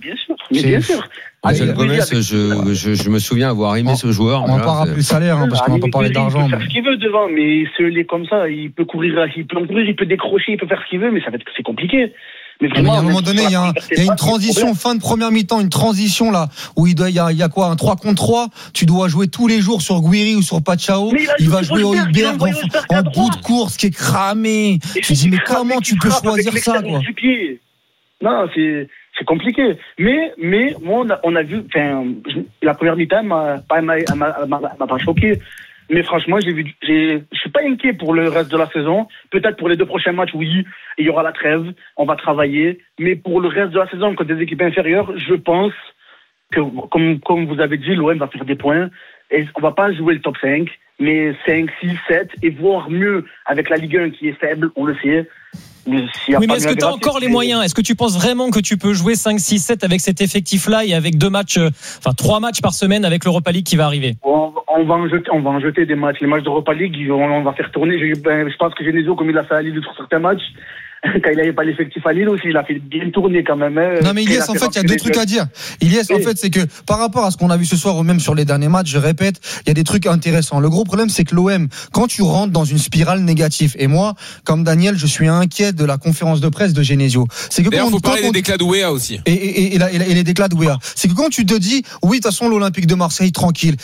Mais bien sûr. Angel Gomez, je, je, je me souviens avoir aimé ce joueur. On va pas rappeler le salaire, hein, parce qu'on va pas parler d'argent. Il peut faire ce qu'il veut devant, mais celui comme ça, il peut courir, il peut courir, il peut décrocher, il peut faire ce qu'il veut, mais ça va être, c'est compliqué. Mais vraiment, à un moment donné, il y a, un, il y a une transition, fin de première mi-temps, une transition là, où il, doit, il, y a, il y a quoi, un trois contre trois, tu dois jouer tous les jours sur Guiri ou sur Pachao, il, il va jouer au Hülberg en, en bout de course qui est cramé. Je dis, mais comment tu peux choisir ça, quoi? Non, c'est, c'est compliqué. Mais, mais, moi, on a, on a vu, enfin, la première mi-temps m'a pas, m'a, m'a, m'a, m'a pas choqué. Mais franchement, j'ai vu, j'ai, je suis pas inquiet pour le reste de la saison. Peut-être pour les deux prochains matchs, oui, il y aura la trêve, on va travailler. Mais pour le reste de la saison, contre des équipes inférieures, je pense que, comme, comme vous avez dit, l'O M va faire des points. Et on va pas jouer le top cinq, mais cinq, six, sept, et voire mieux avec la Ligue un qui est faible, on le sait. Mais, oui, mais est-ce que tu as encore les moyens? Est-ce que tu penses vraiment que tu peux jouer cinq, six, sept avec cet effectif-là et avec deux matchs, enfin trois matchs par semaine avec l'Europa League qui va arriver? On, on va en jeter, on va en jeter des matchs. Les matchs d'Europa League, on, on va faire tourner. Je, ben, je pense que Genesio, comme il a fait à Lille sur certains matchs, quand il n'avait pas l'effectif à Lille aussi, il a fait bien tourner quand même. Hein. Non mais Ilyes, en fait, il y a deux trucs à dire. Ilyes, en fait, c'est que par rapport à ce qu'on a vu ce soir ou même sur les derniers matchs, je répète, il y a des trucs intéressants. Le gros problème, c'est que l'O M, quand tu rentres dans une spirale négative, et moi, comme Daniel, je suis inquiet de la conférence de presse de Genesio. C'est que d'ailleurs, il faut parler des déclats d'Ouéa aussi. Et, et, et, et, la, et les déclats d'Ouéa. C'est que quand tu te dis, oui, de toute façon, l'Olympique de Marseille, tranquille,